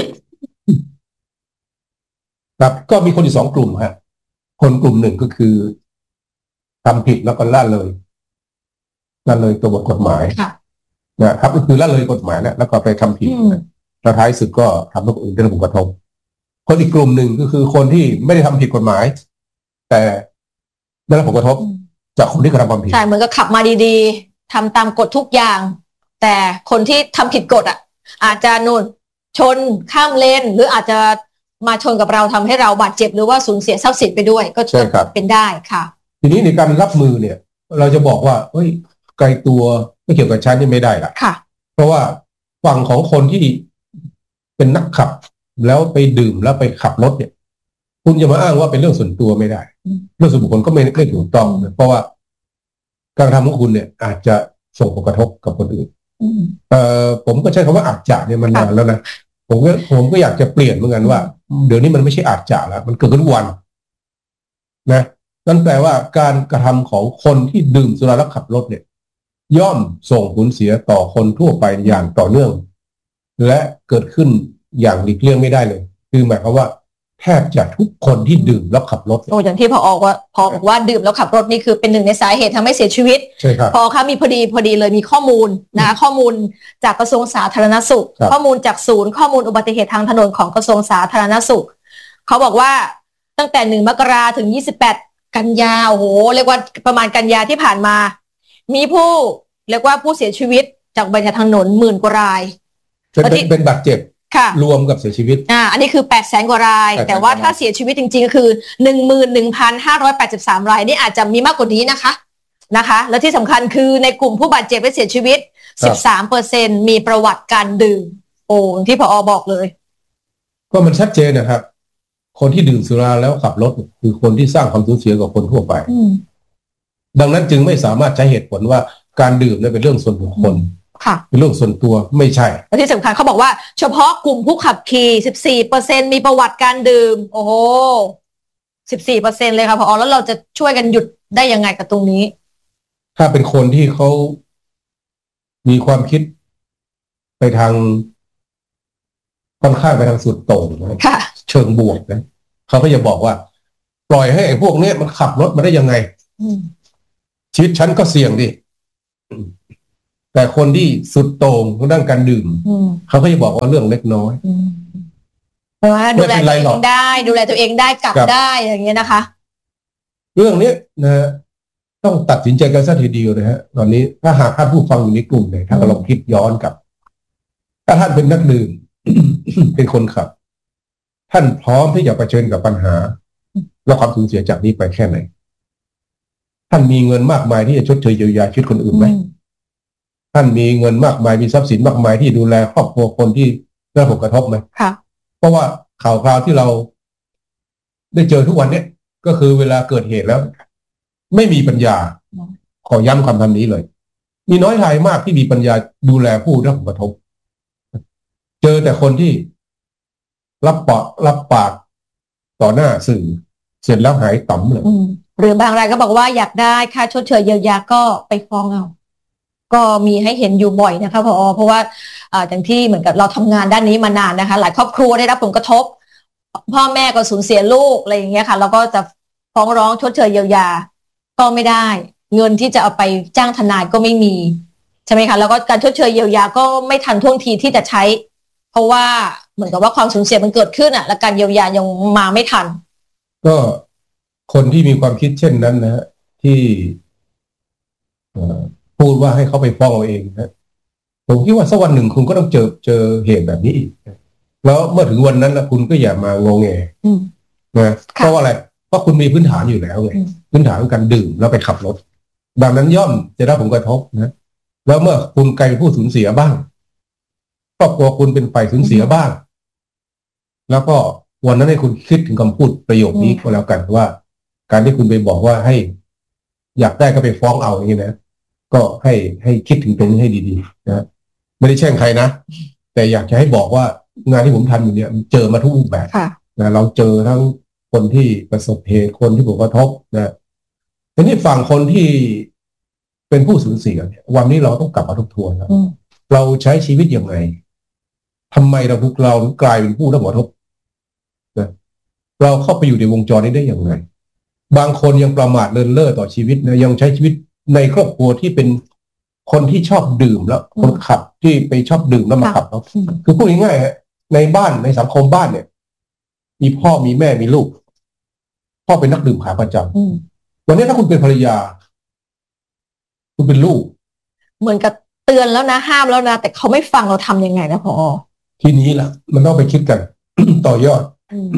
ครับก็มีคนอีก2กลุ่มฮะคนกลุ่มหนึ่งก็คือทำผิดแล้วก็ละเลยตัวบทกฎหมายนะครับก็คือละเลยกฎหมายแล้วก็ไปทำผิดแล้วท้ายสุดก็ทำให้คนอื่นได้รับผลกระทบคนอีกกลุ่มหนึ่งก็คือคนที่ไม่ได้ทำผิดกฎหมายแต่ได้รับผลกระทบจากคนที่กระทำความผิดใช่เหมือนกับขับมาดีๆทำตามกฎทุกอย่างแต่คนที่ทำผิดกฎอ่ะอาจจะชนข้ามเลนหรืออาจจะมาชนกับเราทำให้เราบาดเจ็บหรือว่าสูญเสียทรัพย์สินไปด้วยก็เป็นได้ค่ะทีนี้ในการรับมือเนี่ยเราจะบอกว่าเฮ้ยไกลตัวไม่เกี่ยวกับฉันนี่ไม่ได้ละค่ะเพราะว่าฝั่งของคนที่เป็นนักขับแล้วไปดื่มแล้วไปขับรถเนี่ยคุณจะมาอ้างว่าเป็นเรื่องส่วนตัวไม่ได้เรื่องส่วนบุคคลก็ไม่ถูกต้องเพราะว่าการทำของคุณเนี่ยอาจจะส่งผลกระทบกับคนอื่นผมก็ใช้คำว่าอาจจะเนี่ยมันนานแล้วนะผมก็อยากจะเปลี่ยนเหมือนกันว่าเดี๋ยวนี้มันไม่ใช่อาจจะแล้วมันเกิดขึ้นวันนะนั่นแปลว่าการกระทำของคนที่ดื่มสุราแล้วขับรถเนี่ยย่อมส่งผลเสียต่อคนทั่วไปอย่างต่อเนื่องและเกิดขึ้นอย่างหลีกเลี่ยงไม่ได้เลยคือหมายความว่าแทบจะทุกคนที่ดื่มแล้วขับรถอย่างที่พอบอกว่าดื่มแล้วขับรถนี่คือเป็นหนึ่งในสาเหตุทำให้เสียชีวิตใช่ครับพอคะมีพอดีเลยมีข้อมูลนะข้อมูลจากกระทรวงสาธารณสุขข้อมูลจากศูนย์ข้อมูลอุบัติเหตุทางถนนของกระทรวงสาธารณสุขเขาบอกว่าตั้งแต่1 มกราถึง28 กันยาโอ้โหเรียกว่าประมาณกันยาที่ผ่านมามีเรียกว่าผู้เสียชีวิตจากอุบัติเหตุทางถนน10,000 กว่ารายเป็นบาดเจ็บค่ะรวมกับเสียชีวิตอันนี้คือ800,000 กว่ารายแต่ว่าถ้าเสียชีวิตจริงๆก็คือ 11,583 รายนี่อาจจะมีมากกว่านี้นะคะและที่สำคัญคือในกลุ่มผู้บาดเจ็บและเสียชีวิต 13% มีประวัติการดื่มที่ผอ.บอกเลยก็มันชัดเจนนะครับคนที่ดื่มสุราแล้วขับรถคือคนที่สร้างความสูญเสียกับคนทั่วไปดังนั้นจึงไม่สามารถใช้เหตุผลว่าการดื่มนั้นเป็นเรื่องส่วนบุคคลเป็นเรื่องส่วนตัวไม่ใช่และที่สำคัญเขาบอกว่าเฉพาะกลุ่มผู้ขับขี่ 14% มีประวัติการดื่มโอ้โห 14% เลยค่ะผอ.แล้วเราจะช่วยกันหยุดได้ยังไงกับตรงนี้ถ้าเป็นคนที่เขามีความคิดไปทางค่อนข้างไปทางสุดโต่งเชิงบวกนะเขาก็จะบอกว่าปล่อยให้ไอ้พวกนี้มันขับรถมาได้ยังไงชีวิตฉันก็เสี่ยงดิแต่คนที่สุดโต่งทางด้านการดื่มเขาก็จะบอกว่าเรื่องเล็กน้อยว่าดูแลตัวเองได้ดูแลตัวเองได้กลับได้อย่างเงี้ยนะคะเรื่องนี้นะต้องตัดสินใจกันซะทีเดียวนะฮะตอนนี้ถ้าหากท่านผู้ฟังอยู่ในกลุ่มเนี่ยถ้าเราลองคิดย้อนกับถ้าท่านเป็นนักดื่ม เป็นคนขับท่านพร้อมที่จะเผชิญกับปัญหาและความสูญเสียจากนี้ไปแค่ไหนท่านมีเงินมากมายที่จะชดเชยเยียวยาชีวิตคนอื่นไหมท่านมีเงินมากมายมีทรัพย์สินมากมายที่ดูแลครอบครัวคนที่ได้รับผลกระทบไหมเพราะว่าข่าวคราวที่เราได้เจอทุกวันนี้ก็คือเวลาเกิดเหตุแล้วไม่มีปัญญาขอย้ำคำนี้เลยมีน้อยรายมากที่มีปัญญาดูแลผู้ได้รับผลกระทบเจอแต่คนที่รับปากต่อหน้าสื่อเสร็จแล้วหายต่ำเลยหรือบางรายก็บอกว่าอยากได้ค่าชดเชยเยียวยาก็ไปฟ้องเอาก็มีให้เห็นอยู่บ่อยนะคะผอ.เพราะว่าอย่างที่เหมือนกับเราทำงานด้านนี้มานานนะคะหลายครอบครัวได้รับผลกระทบพ่อแม่ก็สูญเสียลูกอะไรอย่างเงี้ยค่ะแล้วก็จะฟ้องร้องชดเชยเยียวยาก็ไม่ได้เงินที่จะเอาไปจ้างทนายก็ไม่มีใช่ไหมคะแล้วก็การชดเชยเยียวยาก็ไม่ทันท่วงทีที่จะใช้เพราะว่าเหมือนกับว่าความสูญเสียมันเกิดขึ้นและการเยียวยายังมาไม่ทันก็คนที่มีความคิดเช่นนั้นนะฮะที่พูดว่าให้เขาไปฟ้องเอาเองนะผมคิดว่าสักวันหนึ่งคุณก็ต้องเจอเหตุแบบนี้อีกแล้วเมื่อถึงวันนั้นนะคุณก็อย่ามางงแงนะเพราะว่าอะไรเพราะคุณมีพื้นฐานอยู่แล้วไงพื้นฐานของการดื่มแล้วไปขับรถดังนั้นย่อมจะได้ผลกระทบนะแล้วเมื่อคุณกลายเป็นผู้สูญเสียบ้างครอบครัวคุณเป็นฝ่ายสูญเสียบ้างแล้วก็วันนั้นให้คุณคิดถึงคำพูดประโยคนี้ก็แล้วกันว่าการที่คุณไปบอกว่าให้อยากได้ก็ไปฟ้องเอาอย่างนี้นะก็ให้คิดถึงตรงนี้ให้ดีๆนะไม่ได้แช่งใครนะแต่อยากจะให้บอกว่างานที่ผมทำอยู่เนี่ยเจอมาทุกรูปแบบนะเราเจอทั้งคนที่ประสบเหตุคนที่ผลกระทบนะทีนี้ฝั่งคนที่เป็นผู้สูญเสียเนี่ยวันนี้เราต้องกลับมาทบทวนเราใช้ชีวิตยังไงทำไมเรากลายเป็นผู้ได้ผลกระทบนะเราเข้าไปอยู่ในวงจรนี้ได้อย่างไรบางคนยังประมาทเลินเล่อต่อชีวิตนะยังใช้ชีวิตในครอบครัวที่เป็นคนที่ชอบดื่มแล้วคนขับที่ไปชอบดื่มแล้วมาขับแล้วคือพูดง่ายๆฮะในบ้านในสังคมบ้านเนี่ยมีพ่อมีแม่มีลูกพ่อเป็นนักดื่มขาประจำวันนี้ถ้าคุณเป็นภรรยาคุณเป็นลูกเหมือนกับเตือนแล้วนะห้ามแล้วนะแต่เขาไม่ฟังเราทำยังไงนะผอ. ทีนี้ล่ะมันต้องไปคิดกัน ต่อยอด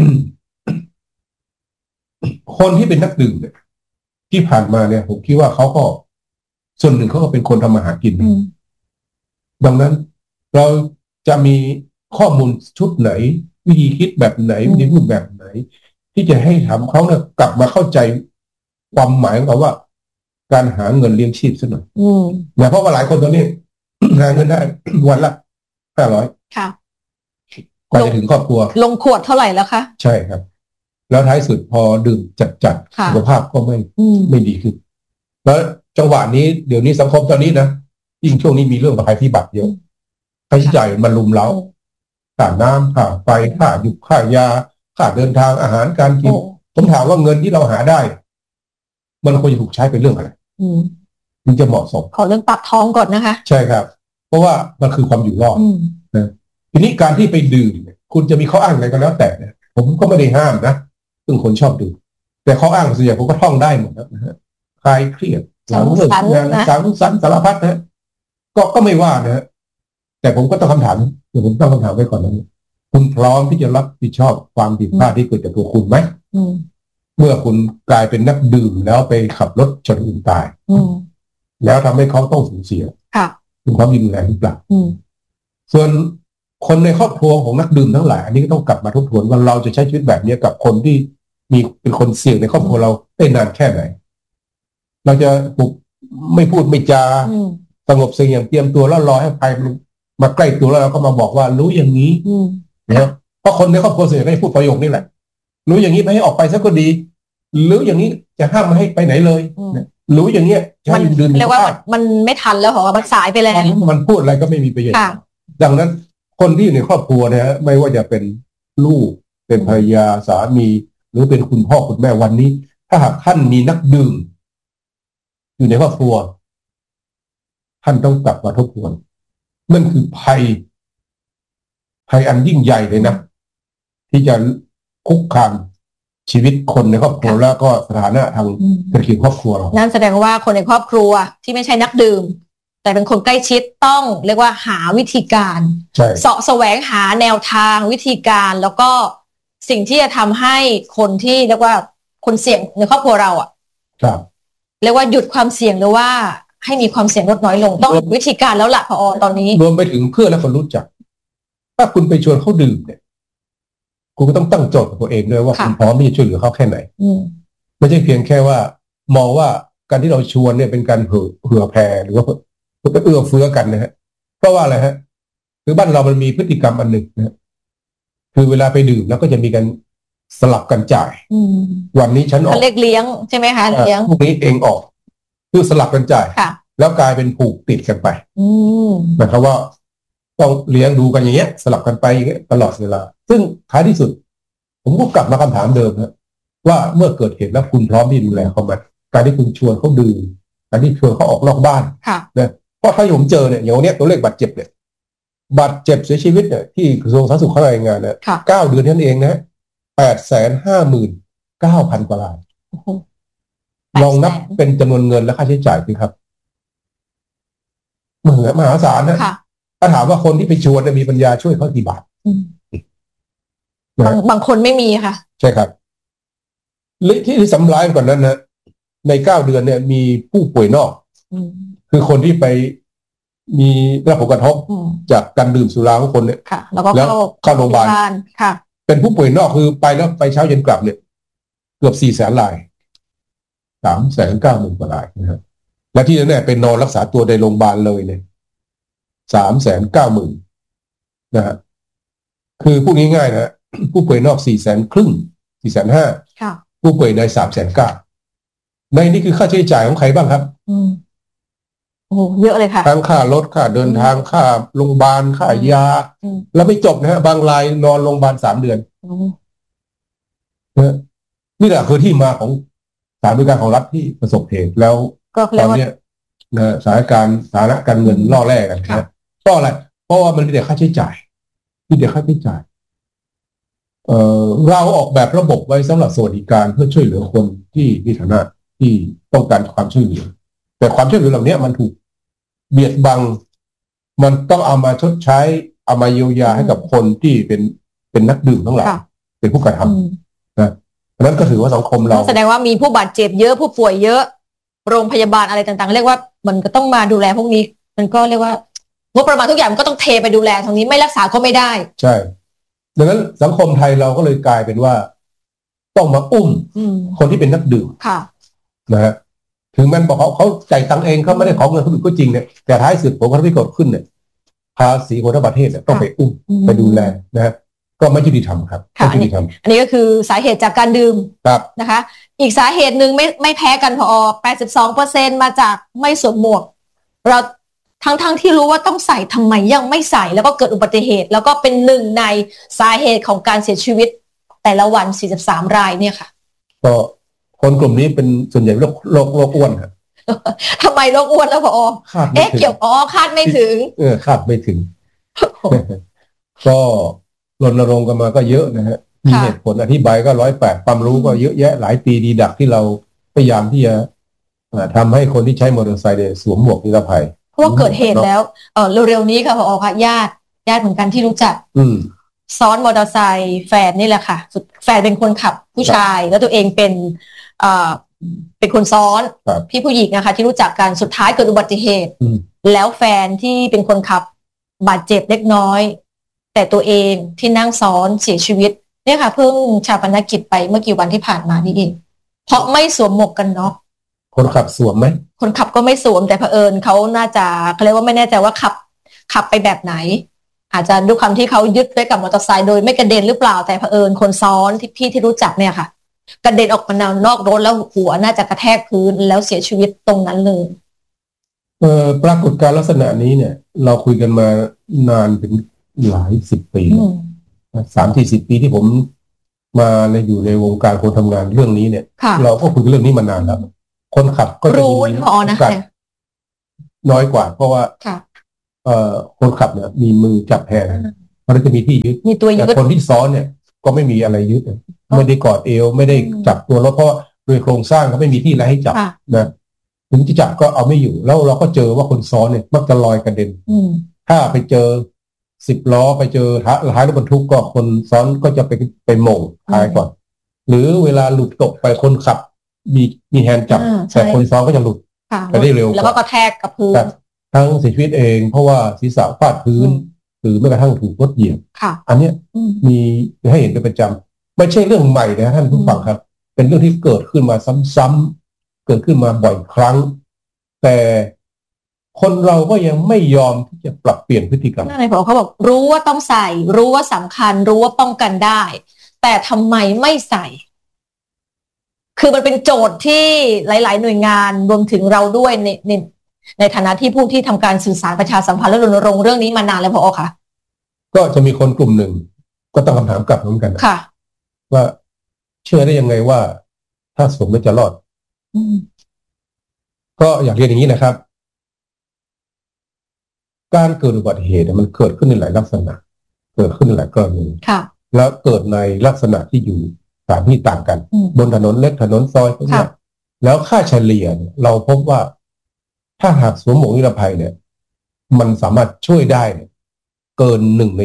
คนที่เป็นนักดื่มเนี่ยที่ผ่านมาเนี่ยผมคิดว่าเขาก็ส่วนหนึ่งเขาก็เป็นคนทำมาหากินดังนั้นเราจะมีข้อมูลชุดไหนวิธีคิดแบบไหนวิธีพูดแบบไหนที่จะให้ทำเขาเนี่ยกลับมาเข้าใจความหมายของเขาว่าการหาเงินเลี้ยงชีพซะหน่อยนะเพราะว่าหลายคนตอนนี้ หาเงินได้วันละ500 ค่ะกว่าจะถึงครอบครัวลงขวดเท่าไหร่แล้วคะใช่ครับแล้วท้ายสุดพอดื่มจัดสุขภาพก็ไม่ดีขึ้นแล้วจังหวะนี้เดี๋ยวนี้สังคมตอนนี้นะยิ่งช่วงนี้มีเรื่องภัยพิบัติเยอะค่าใช้จ่ายมันรุมเร้าค่าน้ำค่าไฟค่าหยุดค่ายาค่าเดินทางอาหารการกินผมถามว่าเงินที่เราหาได้มันควรจะถูกใช้เป็นเรื่องอะไรมันจะเหมาะสมขอเรื่องปากท้องก่อนนะคะใช่ครับเพราะว่ามันคือความอยู่รอดนะทีนี้การที่ไปดื่มคุณจะมีข้ออ้างอะไรก็แล้วแต่เนี่ยผมก็ไม่ได้ห้ามนะซึ่งคนชอบดื่มแต่ข้ออ้างส่วนใหญ่ผมก็ท่องได้หมดนะฮะคลายเครียดหลังเลิกงานสังสรรค์สารพัดนะก็ไม่ว่านะฮะแต่ผมก็ต้องคำถามเดี๋ยวผมตั้งคำถามไว้ก่อนนะคุณพร้อมที่จะรับผิดชอบความผิดพลาดที่เกิดจากตัวคุณไหมเมื่อคุณกลายเป็นนักดื่มแล้วไปขับรถชนอื่นตายแล้วทำให้เขาต้องสูญเสียคุณพร้อมยิงแรงหรือเปล่าส่วนคนในครอบครัวของนักดื่มทั้งหลายอันนี้ก็ต้องกลับมาทบทวนว่าเราจะใช้ชีวิตแบบนี้กับคนที่มีเป็นคนเสี่ยงในครอบครัวเราได้นานแค่ไหนเราจะปุกไม่พูดไม่จาสงบเสงี่ยมเตรียมตัวแล้วรอให้ภัยมันมาใกล้ตัวแล้วเราก็มาบอกว่ารู้อย่างนี้นะเพราะคนในครอบครัวส่วนใหญ่ก็พูดประโยคนี้แหละรู้อย่างนี้ไม่ให้ออกไปซะก็ดีรู้อย่างนี้จะห้ามไม่ให้ไปไหนเลยรู้อย่างเงี้ยมันเรียกว่ามันไม่ทันแล้วเหรอมันสายไปแล้วมันพูดอะไรก็ไม่มีประโยชน์ดังนั้นคนที่อยู่ในครอบครัวนะฮะไม่ว่าจะเป็นลูกเป็นภรรยาสามีหรือเป็นคุณพ่อคุณแม่วันนี้ถ้าหากท่านมีนักดื่มอยู่ในครอบครัวท่านต้องกลับมาทบทวนนั่นคือภัยอันยิ่งใหญ่เลยนะที่จะคุกคามชีวิตคนในครอบครัวแล้วก็สถานะทางเศรษฐกิจครอบครัวเรานั่นแสดงว่าคนในครอบครัวที่ไม่ใช่นักดื่มแต่เป็นคนใกล้ชิดต้องเรียกว่าหาวิธีการเสาะแสวงหาแนวทางวิธีการแล้วก็สิ่งที่จะทำให้คนที่เรียกว่าคนเสี่ยงในครอบครัวเราอ่ะเรียกว่าหยุดความเสี่ยงหรือว่าให้มีความเสี่ยงลดน้อยลงต้องวิธีการแล้วล่ะพอตอนนี้รวมไปถึงเพื่อนและคนรู้จักถ้าคุณไปชวนเขาดื่มเนี่ยคุณก็ต้องตั้งโจทย์กับตัวเองด้วยว่าคุณพร้อมที่จะช่วยเหลือเขาแค่ไหนไม่ใช่เพียงแค่ว่ามองว่าการที่เราชวนเนี่ยเป็นการเผื่อแผ่หรือว่าเอื้อเฟื้อกันนะฮะเพราะว่าอะไรฮะคือบ้านเรามันมีพฤติกรรมอันหนึ่งนะคือเวลาไปดื่มแล้วก็จะมีการสลับกันจ่ายวันนี้ฉันออกเลี้ยงใช่ไหมคะเลี้ยงพวกนี้เองออกคือสลับกันจ่ายแล้วกลายเป็นผูกติดกันไปหมายความว่าต้องเลี้ยงดูกันอย่างเงี้ยสลับกันไปอย่างเงี้ยตลอดเวลาซึ่งท้ายที่สุดผมก็กลับมาคำถามเดิมนะว่าเมื่อเกิดเหตุแล้วคุณพร้อมที่ดูแลเขาไหมการที่คุณชวนเขาดื่มการที่ชวนเขาออกนอกบ้านนะเพราะถ้าผมเจอเนี่ยอย่างนี้ตัวเลขบาดเจ็บเนี่ยบาดเจ็บเสียชีวิตเนี่ยที่กระทรวงสาธารณสุขเขารายงานเนี่ย9 เดือนนั่นเองนะ859,000 กว่ารายลองนับเป็นจำนวนเงินและค่าใช้จ่ายสิครับมหาศาลนะถ้าถามว่าคนที่ไปชวนมีปัญญาช่วยเขากี่บาทบางคนไม่มีค่ะใช่ครับที่สำร้ายกว่านั้นนะใน9 เดือนเนี่ยมีผู้ป่วยนอกคือคนที่ไปมีรับผลกระทบจากการดื่มสุราของคนเนี่ยแล้วเข้าโรงพยาบาลเป็นผู้ป่วยนอกคือไปแล้วไปเช้าเย็นกลับเนี่ยเกือบ400,000 ราย390,000 กว่ารายนะครับและที่แน่ๆเป็นนอนรักษาตัวในโรงพยาบาลเลยเนี่ย390,000นะฮะคือพูดง่ายๆนะผู้ป่วยนอก450,000 450,000ผู้ป่วยใน390,000ในนี่คือค่าใช้จ่ายของใครบ้างครับโอ้เยอะเลยค่ะทั้งค่ารถค่าเดินทางค่าโรงพยาบาลค่ายาแล้วไม่จบนะฮะบางรายนอนโรงพยาบาล3 เดือนนี่แหละคือที่มาของสถานบริการของรัฐที่ประสบเหตุแล้วตอนนี้นะสถานการเงินล่อแร่กันนะเพราะอะไรเพราะว่ามันมีแต่ค่าใช้จ่ายเราออกแบบระบบไว้สำหรับสวัสดิการเพื่อช่วยเหลือคนที่มีฐานะที่ต้องการความช่วยเหลือแต่ความช่วยเหลือเหล่านี้มันถูกเบียดบังมันต้องเอามาชดใช้เอามาเยียวยาให้กับคนที่เป็นนักดื่มทั้งหลายเป็นผู้กระทำนะนั้นก็ถือว่าสังคมเราแสดงว่ามีผู้บาดเจ็บเยอะผู้ป่วยเยอะโรงพยาบาลอะไรต่างๆเรียกว่ามันก็ต้องมาดูแลพวกนี้มันก็เรียกว่างบประมาณทุกอย่างมันก็ต้องเทไปดูแลตรงนี้ไม่รักษาก็ไม่ได้ใช่ดังนั้นสังคมไทยเราก็เลยกลายเป็นว่าต้องมาอุ้มคนที่เป็นนักดื่มนะฮะถึงแม้บอกเขาจ่ายตังค์เองเขาไม่ได้ขอเงินคนอื่นก็จริงเนี่ยแต่ท้ายสุดผมก็ที่เกิดขึ้นเนี่ยภาษีของทั้งประเทศเนี่ยต้องไปอุ้มไปดูแลนะฮะก็ไม่ยุติธรรมครับไม่ยุติธรรมอันนี้ก็คือสาเหตุจากการดื่มนะคะอีกสาเหตุหนึ่งไม่แพ้กันพอ 82% มาจากไม่สวมหมวกเราทั้งที่รู้ว่าต้องใส่ทำไมยังไม่ใส่แล้วก็เกิดอุบัติเหตุแล้วก็เป็นหนึ่งในสาเหตุของการเสียชีวิตแต่ละวัน43 รายเนี่ยค่ะก็คนกลุ่มนี้เป็นส่วนใหญ่โรคอ้วนครับทำไมโรคอ้วนแล้วพอเกี่ยวคาดไม่ถึงคาดไม่ถึงก็รณรงค์กันมาก็เยอะนะฮะมีเหตุผลอธิบายก็108ความรู้ก็เยอะแยะหลายปีดีดักที่เราพยายามที่จะทำให้คนที่ใช้มอเตอร์ไซค์สวมหมวกนิรภัยเพราะว่าเกิดเหตุแล้วเร็วๆนี้ค่ะผอค่ะญาติเหมือนกันที่รู้จักซ้อนมอเตอร์ไซค์แฟนนี่แหละค่ะแฟนเป็นคนขับผู้ชายแล้วตัวเองเป็นคนซ้อนพี่ผู้หญิงนะคะที่รู้จักกันสุดท้ายเกิดอุบัติเหตุแล้วแฟนที่เป็นคนขับบาดเจ็บเล็กน้อยแต่ตัวเองที่นั่งซ้อนเสียชีวิตเนี่ยค่ะเพิ่งชาปนกิจไปเมื่อกี่วันที่ผ่านมานี่เองเพราะไม่สวมหมวกกันน็อกคนขับสวมไหมคนขับก็ไม่สวมแต่เผอิญเขาน่าจะเขาเรียกว่าไม่แน่ใจว่าขับไปแบบไหนอาจจะด้วยความที่เขายึดไว้กับมอเตอร์ไซค์โดยไม่กระเด็นหรือเปล่าแต่เผอิญคนซ้อนที่พี่ที่รู้จักเนี่ยค่ะกระเด็นออกมานอกรถแล้วหัวน่าจะกระแทกพื้นแล้วเสียชีวิตตรงนั้นเลยปรากฏการณ์ลักษณะนี้เนี่ยเราคุยกันมานานเป็นหลาย10 ปี30-40 ปีที่ผมมาอยู่ในวงการคนทำงานเรื่องนี้เนี่ยเราก็คุยเรื่องนี้มานานแล้วคนขับก็จะมีโอกาสน้อยกว่าเพราะว่าคนขับเนี่ยมีมือจับแฮนด์มันจะมีที่ยึดแต่คนที่ซ้อนเนี่ยก็ไม่มีอะไรยึดไม่ได้กอดเอวไม่ได้จับตัวรถเพราะโดยโครงสร้างเขาไม่มีที่อะไรให้จับนะถึงจะจับก็เอาไม่อยู่แล้วเราก็เจอว่าคนซ้อนเนี่ยมักจะลอยกระเด็นถ้าไปเจอ10 ล้อไปเจอท้ายรถบรรทุกก็คนซ้อนก็จะไปโหม่งท้ายก่อนหรือเวลาหลุดตกไปคนขับมีแฮนด์จับแต่คนซ้อนก็จะหลุดไปได้เร็วแล้วก็กระแทกกับพื้นทั้งเสียชีวิตเองเพราะว่าศีรษะฟาดพื้นหรือแม้กระทั่งถูกรถเหยียบอันนี้มีให้เห็นเป็นประจำไม่ใช่เรื่องใหม่นะท่านผู้ฟังครับเป็นเรื่องที่เกิดขึ้นมาซ้ำๆเกิดขึ้นมาบ่อยครั้งแต่คนเราก็ยังไม่ยอมที่จะปรับเปลี่ยนพฤติกรรมนั่นไงเขาบอกรู้ว่าต้องใส่รู้ว่าสำคัญรู้ว่าป้องกันได้แต่ทำไมไม่ใส่คือมันเป็นโจทย์ที่หลายๆหน่วยงานรวมถึงเราด้วยในฐานะที่ผู้ที่ทำการสื่อสารประชาสัมพันธ์และรณรงค์เรื่องนี้มานานแล้วพอค่ะก็จะมีคนกลุ่มหนึ่งก็ตั้งคำถามกลับเหมือนกันค่ะว่าเชื่อได้ยังไงว่าถ้าสวมแล้วจะรอดก็อยากเรียนอย่างนี้นะครับการเกิดอุบัติเหตุมันเกิดขึ้นในหลายลักษณะเกิดขึ้นในหลายกรณีแล้วเกิดในลักษณะที่อยู่สถานที่ต่างกันบนถนนเล็กถนนซอยพวกนี้แล้วค่าเฉลี่ยเราพบว่าถ้าหากสวมหมวกนิรภัยเนี่ยมันสามารถช่วยได้เกิน1 ใน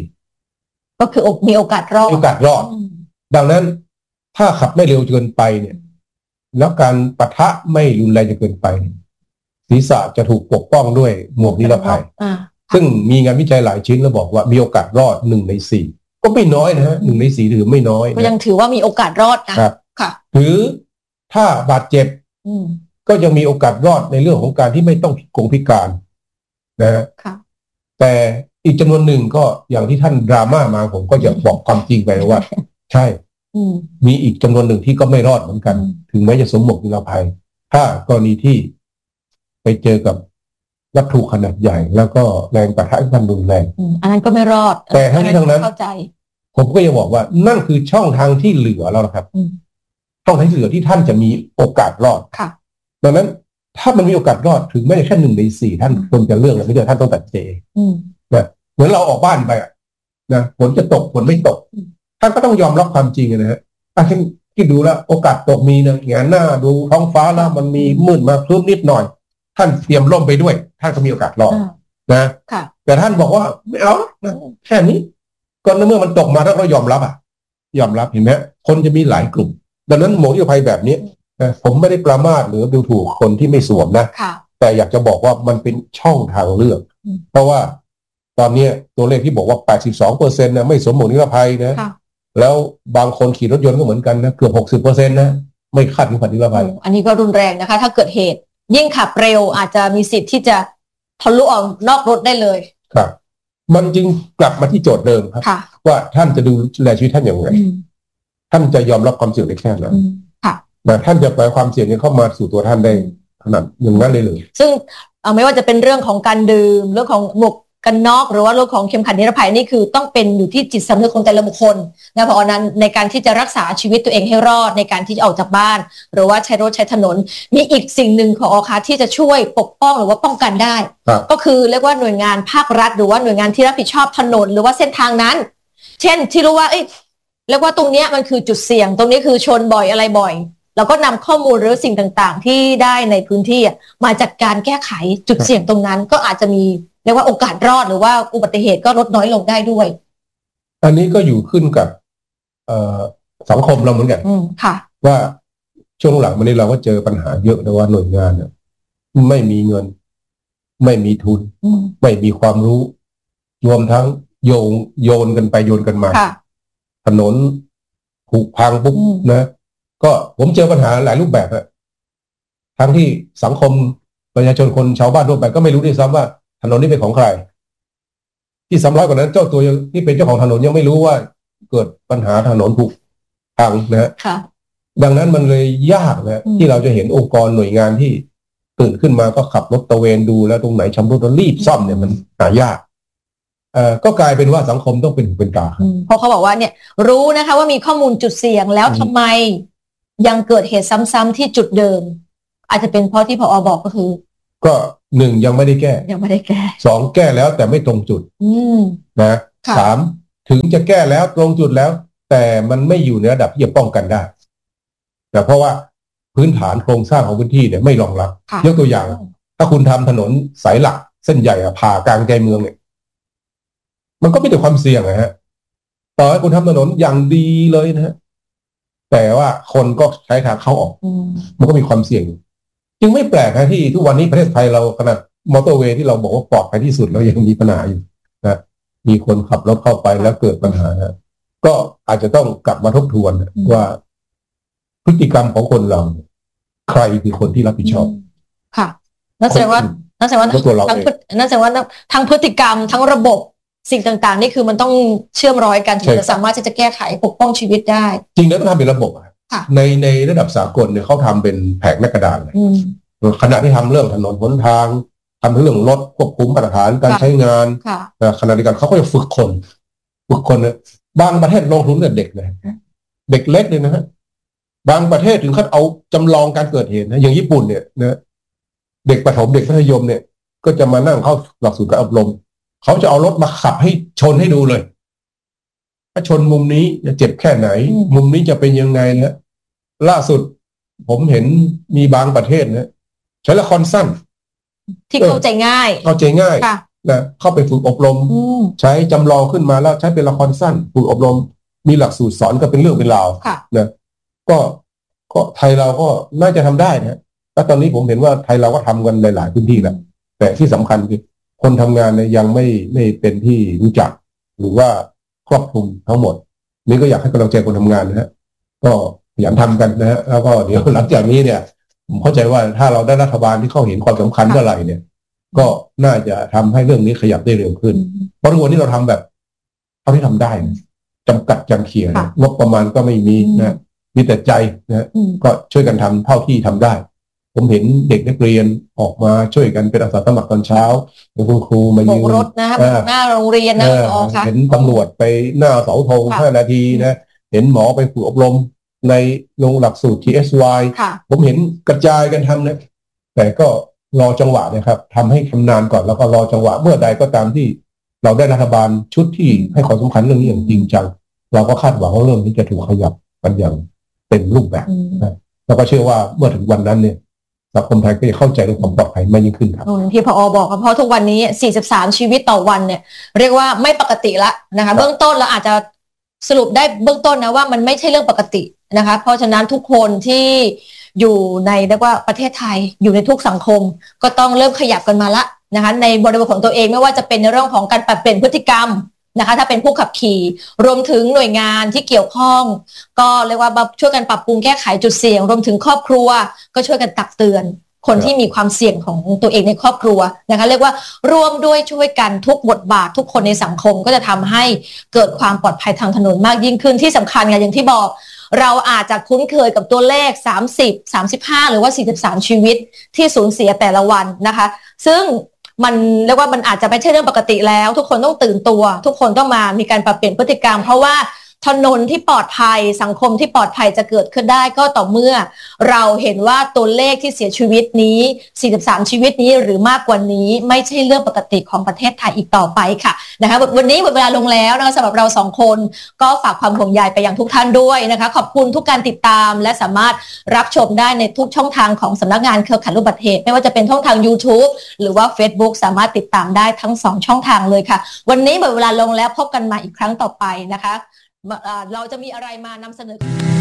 4 ก็คือมีโอกาสรอดดังนั้นถ้าขับไม่เร็วเกินไปเนี่ยแล้วการปะทะไม่รุนแรงจนเกินไปศีรษะจะถูกปกป้องด้วยหมวกนิรภัยซึ่งมีงานวิจัยหลายชิ้นแล้วบอกว่ามีโอกาสรอด1 ใน 4ก็ไม่น้อยนะฮะ1 ใน 4ถือไม่น้อยก็ยังถือว่ามีโอกาสรอดนะครับหรือถ้าบาดเจ็บก็ยังมีโอกาสรอดในเรื่องของการที่ไม่ต้องพิการนะฮะแต่อีกจำนวนหนึ่งก็อย่างที่ท่านดราม่ามาผมก็จะบอกความจริงไปว่าใช่มีอีกจำนวนหนึ่งที่ก็ไม่รอดเหมือนกันถึงแม้จะสวมหมวกนิรภัยถ้ากรณีที่ไปเจอกับวัตถุขนาดใหญ่แล้วก็แรงปะทะที่มันรุนแรงอันนั้นก็ไม่รอดแต่ทั้งนี้ทั้งนั้นผมก็จะบอกว่านั่นคือช่องทางที่เหลือแล้วนะครับช่องทางที่เหลือที่ท่านจะมีโอกาสรอดดังนั้นถ้ามันมีโอกาสรอดถึงแม้แค่1 ใน 4ท่านควรจะเลือกไม่ได้ท่านต้องตัดใจนะเหมือนเราออกบ้านไปนะฝนจะตกฝนไม่ตกท่านก็ต้องยอมรับความจริงนะฮะท่านคิดดูแล้วโอกาสตกมีนะแงนหน้าดูท้องฟ้าแล้วมันมีมืดมาครึ้มนิดหน่อยท่านเตรียมร่มไปด้วยท่านก็มีโอกาสรอดนะแต่ท่านบอกว่าไม่เอาแค่นี้ก็เมื่อมันตกมาแล้วเรายอมรับยอมรับเห็นไหมคนจะมีหลายกลุ่มดังนั้นหมวกนิรภัยแบบนี้ผมไม่ได้ประมาทหรือดูถูกคนที่ไม่สวมนะแต่อยากจะบอกว่ามันเป็นช่องทางเลือกเพราะว่าตอนนี้ตัวเลขที่บอกว่า 82% นะไม่สวมหมวกนิรภัยนะแล้วบางคนขี่รถยนต์ก็เหมือนกันนะเกือบ 60% นะไม่คาดถึงนิรภัยอันนี้ก็รุนแรงนะคะถ้าเกิดเหตุยิ่งขับเร็วอาจจะมีสิทธิ์ที่จะทะลุออกนอกรถได้เลยครับมันจึงกลับมาที่โจทย์เดิมครับว่าท่านจะดูแลชีวิตท่านอย่างไรท่านจะยอมรับความเสี่ยงได้แค่ไหนแต่ท่านจะปล่อยความเสี่ยงนี้เข้ามาสู่ตัวท่านได้ขนาดอย่างนั้นเลยซึ่งไม่ว่าจะเป็นเรื่องของการดื่มเรื่องของหมวกกันน็อกหรือว่าเรื่องของเข็มขัดนิรภัยนี่คือต้องเป็นอยู่ที่จิตสำนึกของแต่ละบุคคลนะเพราะนั้นในการที่จะรักษาชีวิตตัวเองให้รอดในการที่จะออกจากบ้านหรือว่าใช้รถใช้ถนนมีอีกสิ่งหนึ่งของคะที่จะช่วยปกป้องหรือว่าป้องกันได้ก็คือเรียกว่าหน่วยงานภาครัฐหรือว่าหน่วยงานที่รับผิดชอบถนนหรือว่าเส้นทางนั้นเช่นที่รู้ว่าเรียกว่าตรงนี้มันคือจุดเสี่ยงตรงนี้คือชนบ่อยอะไรบ่อยเราก็นำข้อมูลหรือสิ่งต่างๆที่ได้ในพื้นที่มาจัดการแก้ไขจุดเสี่ยงตรงนั้นก็อาจจะมีเรียกว่าโอกาสรอดหรือว่าอุบัติเหตุก็ลดน้อยลงได้ด้วยอันนี้ก็อยู่ขึ้นกับสังคมเราเหมือนกันค่ะว่าช่วงหลังมานี้เราก็เจอปัญหาเยอะนะว่าหน่วยงานเนี่ยไม่มีเงินไม่มีทุนไม่มีความรู้รวมทั้งโยนกันไปโยนกันมาถนนผุพังปุ๊บนะก็ผมเจอปัญหาหลายรูปแบบอะทั้งที่สังคมประชาชนคนชาวบ้านทั่วไปก็ไม่รู้ด้วยซ้ำว่าถนนนี้เป็นของใครที่ซ้ำร้อยกว่านั้นเจ้าตัวที่เป็นเจ้าของถนนยังไม่รู้ว่าเกิดปัญหาถนนผุพังนะดังนั้นมันเลยยากนะที่เราจะเห็นองค์กรหน่วยงานที่ตื่นขึ้นมาก็ขับรถตระเวนดูแล้วตรงไหนชำรุดแล้วรีบซ่อมเนี่ยมันหายากก็กลายเป็นว่าสังคมต้องเป็นหูเป็นตาเพราะเขาบอกว่าเนี่ยรู้นะคะว่ามีข้อมูลจุดเสี่ยงแล้วทำไมยังเกิดเหตุซ้ำๆที่จุดเดิมอาจจะเป็นเพราะที่ผอ.บอกก็คือก็ 1ยังไม่ได้แก้2แก้แล้วแต่ไม่ตรงจุดนะ3ถึงจะแก้แล้วตรงจุดแล้วแต่มันไม่อยู่ในระดับที่จะป้องกันได้แต่เพราะว่าพื้นฐานโครงสร้างของพื้นที่เนี่ยไม่รองรับยกตัวอย่างถ้าคุณทำถนนสายหลักเส้นใหญ่ผ่ากลางใจเมืองเนี่ยมันก็มีแต่ความเสี่ยงนะฮะต่อให้คุณทำถนนอย่างดีเลยนะฮะแต่ว่าคนก็ใช้ทางเข้าออกมันก็มีความเสี่ยงจึงไม่แปลกนะที่ทุกวันนี้ประเทศไทยเราขนาดมอเตอร์เวย์ที่เราบอกว่าปลอดภัยที่สุดแล้วยังมีปัญหาอยู่นะมีคนขับรถเข้าไปแล้วเกิดปัญหานะก็อาจจะต้องกลับมาทบทวนว่าพฤติกรรมของคนเราใครคือคนที่รับผิดชอบค่ะนั่นแสดงว่าทั้งพฤติกรรมทั้งระบบสิ่งต่างๆนี่คือมันต้องเชื่อมร้อยกันถึงจะสามารถที่จะแก้ไขปกป้องชีวิตได้จริงแล้วต้องทำเป็นระบบในระดับสากลเนี่ยเขาทำเป็นแผงหน้ากระดานเลยขณะที่ทำเรื่องถนนหนทางทำเรื่องรถควบคุมมาตรฐานการใช้งานขณะเดียวกันเขาก็จะฝึกคนเนี่ยบางประเทศลงทุนกับเด็กเลยเด็กเล็กเลยนะฮะบางประเทศถึงขั้นเอาจำลองการเกิดเหตุนะอย่างญี่ปุ่นเนี่ยนะเด็กประถมเด็กมัธยมเนี่ยก็จะมานั่งเข้าหลักสูตรการอบรมเขาจะเอารถมาขับให้ชนให้ดูเลยถ้าชนมุมนี้จะเจ็บแค่ไหนมุมนี้จะเป็นยังไงนะล่าสุดผมเห็นมีบางประเทศนะใช้ละครสั้นที่เข้าใจง่ายนะเข้าไปฝึกอบรมใช้จำลองขึ้นมาแล้วใช้เป็นละครสั้นฝึกอบรมมีหลักสูตรสอนก็เป็นเรื่องเป็นราวนะก็ไทยเราก็น่าจะทำได้นะแล้วตอนนี้ผมเห็นว่าไทยเราก็ทำกันหลายๆพื้นที่แล้วแต่ที่สำคัญคือคนทำงานเนี่ยยังไม่เป็นที่รู้จักหรือว่าครอบคลุมทั้งหมดนี่ก็อยากให้กำลังใจคนทำงานนะฮะก็พยายามทำกันนะฮะแล้วก็เดี๋ยวหลังจากนี้เนี่ยผมเข้าใจว่าถ้าเราได้รัฐบาลที่เข้าเห็นความสำคัญเมื่อไหร่เนี่ยก็น่าจะทำให้เรื่องนี้ขยับได้เร็วขึ้นเพราะทุกวันนี้เราทำแบบเท่าที่ทำได้จำกัดจำเขียนงบประมาณก็ไม่มีนะมีแต่ใจนะก็ช่วยกันทำเท่าที่ทำได้ผมเห็นเด็กนักเรียนออกมาช่วยกันเป็นอาสาสมัครตอนเช้าคุณครูมายืนรถนะหน้าโรงเรียนนะเห็นตำรวจไปหน้าเสาธง5 นาทีนะเห็นหมอไปฝึกอบรมในโรงหลักสูตร TSY ผมเห็นกระจายกันทำนะแต่ก็รอจังหวะนะครับทำให้ชำนาญก่อนแล้วก็รอจังหวะเมื่อใดก็ตามที่เราได้รัฐบาลชุดที่ให้ความสำคัญเรื่องนี้อย่างจริงจังเราก็คาดหวังว่าเรื่องนี้จะถูกขยับกันอย่างเต็มรูปแบบนะแล้วก็เชื่อว่าเมื่อถึงวันนั้นเนี่ยสังคมไทยก็จะเข้าใจเรื่องความปลอดภัยมากยิ่งขึ้นครับที่ผอ.บอกเพราะทุกวันนี้43ชีวิตต่อวันเนี่ยเรียกว่าไม่ปกติละนะคะเบื้องต้นเราอาจจะสรุปได้เบื้องต้นนะว่ามันไม่ใช่เรื่องปกตินะคะเพราะฉะนั้นทุกคนที่อยู่ในเรียกว่าประเทศไทยอยู่ในทุกสังคมก็ต้องเริ่มขยับกันมาละนะคะในบริบทของตัวเองไม่ว่าจะเป็นในเรื่องของการปรับเปลี่ยนพฤติกรรมนะคะถ้าเป็นผู้ขับขี่รวมถึงหน่วยงานที่เกี่ยวข้องก็เรียกว่าช่วยกันปรับปรุงแก้ไขจุดเสี่ยงรวมถึงครอบครัวก็ช่วยกันตักเตือนคนที่มีความเสี่ยงของตัวเองในครอบครัวนะคะเรียกว่าร่วมด้วยช่วยกันทุกบทบาททุกคนในสังคมก็จะทำให้เกิดความปลอดภัยทางถนนมากยิ่งขึ้นที่สำคัญไงอย่างที่บอกเราอาจจะคุ้นเคยกับตัวเลข30 35หรือว่า43ชีวิตที่สูญเสียแต่ละวันนะคะซึ่งมันเรียกว่ามันอาจจะไม่ใช่เรื่องปกติแล้วทุกคนต้องตื่นตัวทุกคนต้องมามีการปรับเปลี่ยนพฤติกรรมเพราะว่าถนนที่ปลอดภัยสังคมที่ปลอดภัยจะเกิดขึ้นได้ก็ต่อเมื่อเราเห็นว่าตัวเลขที่เสียชีวิตนี้43ชีวิตนี้หรือมากกว่านี้ไม่ใช่เรื่องปกติของประเทศไทยอีกต่อไปค่ะนะคะวันนี้หมดเวลาลงแล้วนะคะสำหรับเรา2คนก็ฝากความห่วงใยไปยังทุกท่านด้วยนะคะขอบคุณทุกการติดตามและสามารถรับชมได้ในทุกช่องทางของสำนักงานเครือข่ายอุบัติเหตุไม่ว่าจะเป็นช่องทาง YouTube หรือว่า Facebook สามารถติดตามได้ทั้ง2ช่องทางเลยค่ะวันนี้หมดเวลาลงแล้วพบกันมาอีกครั้งต่อไปนะคะเราจะมีอะไรมานำเสนอ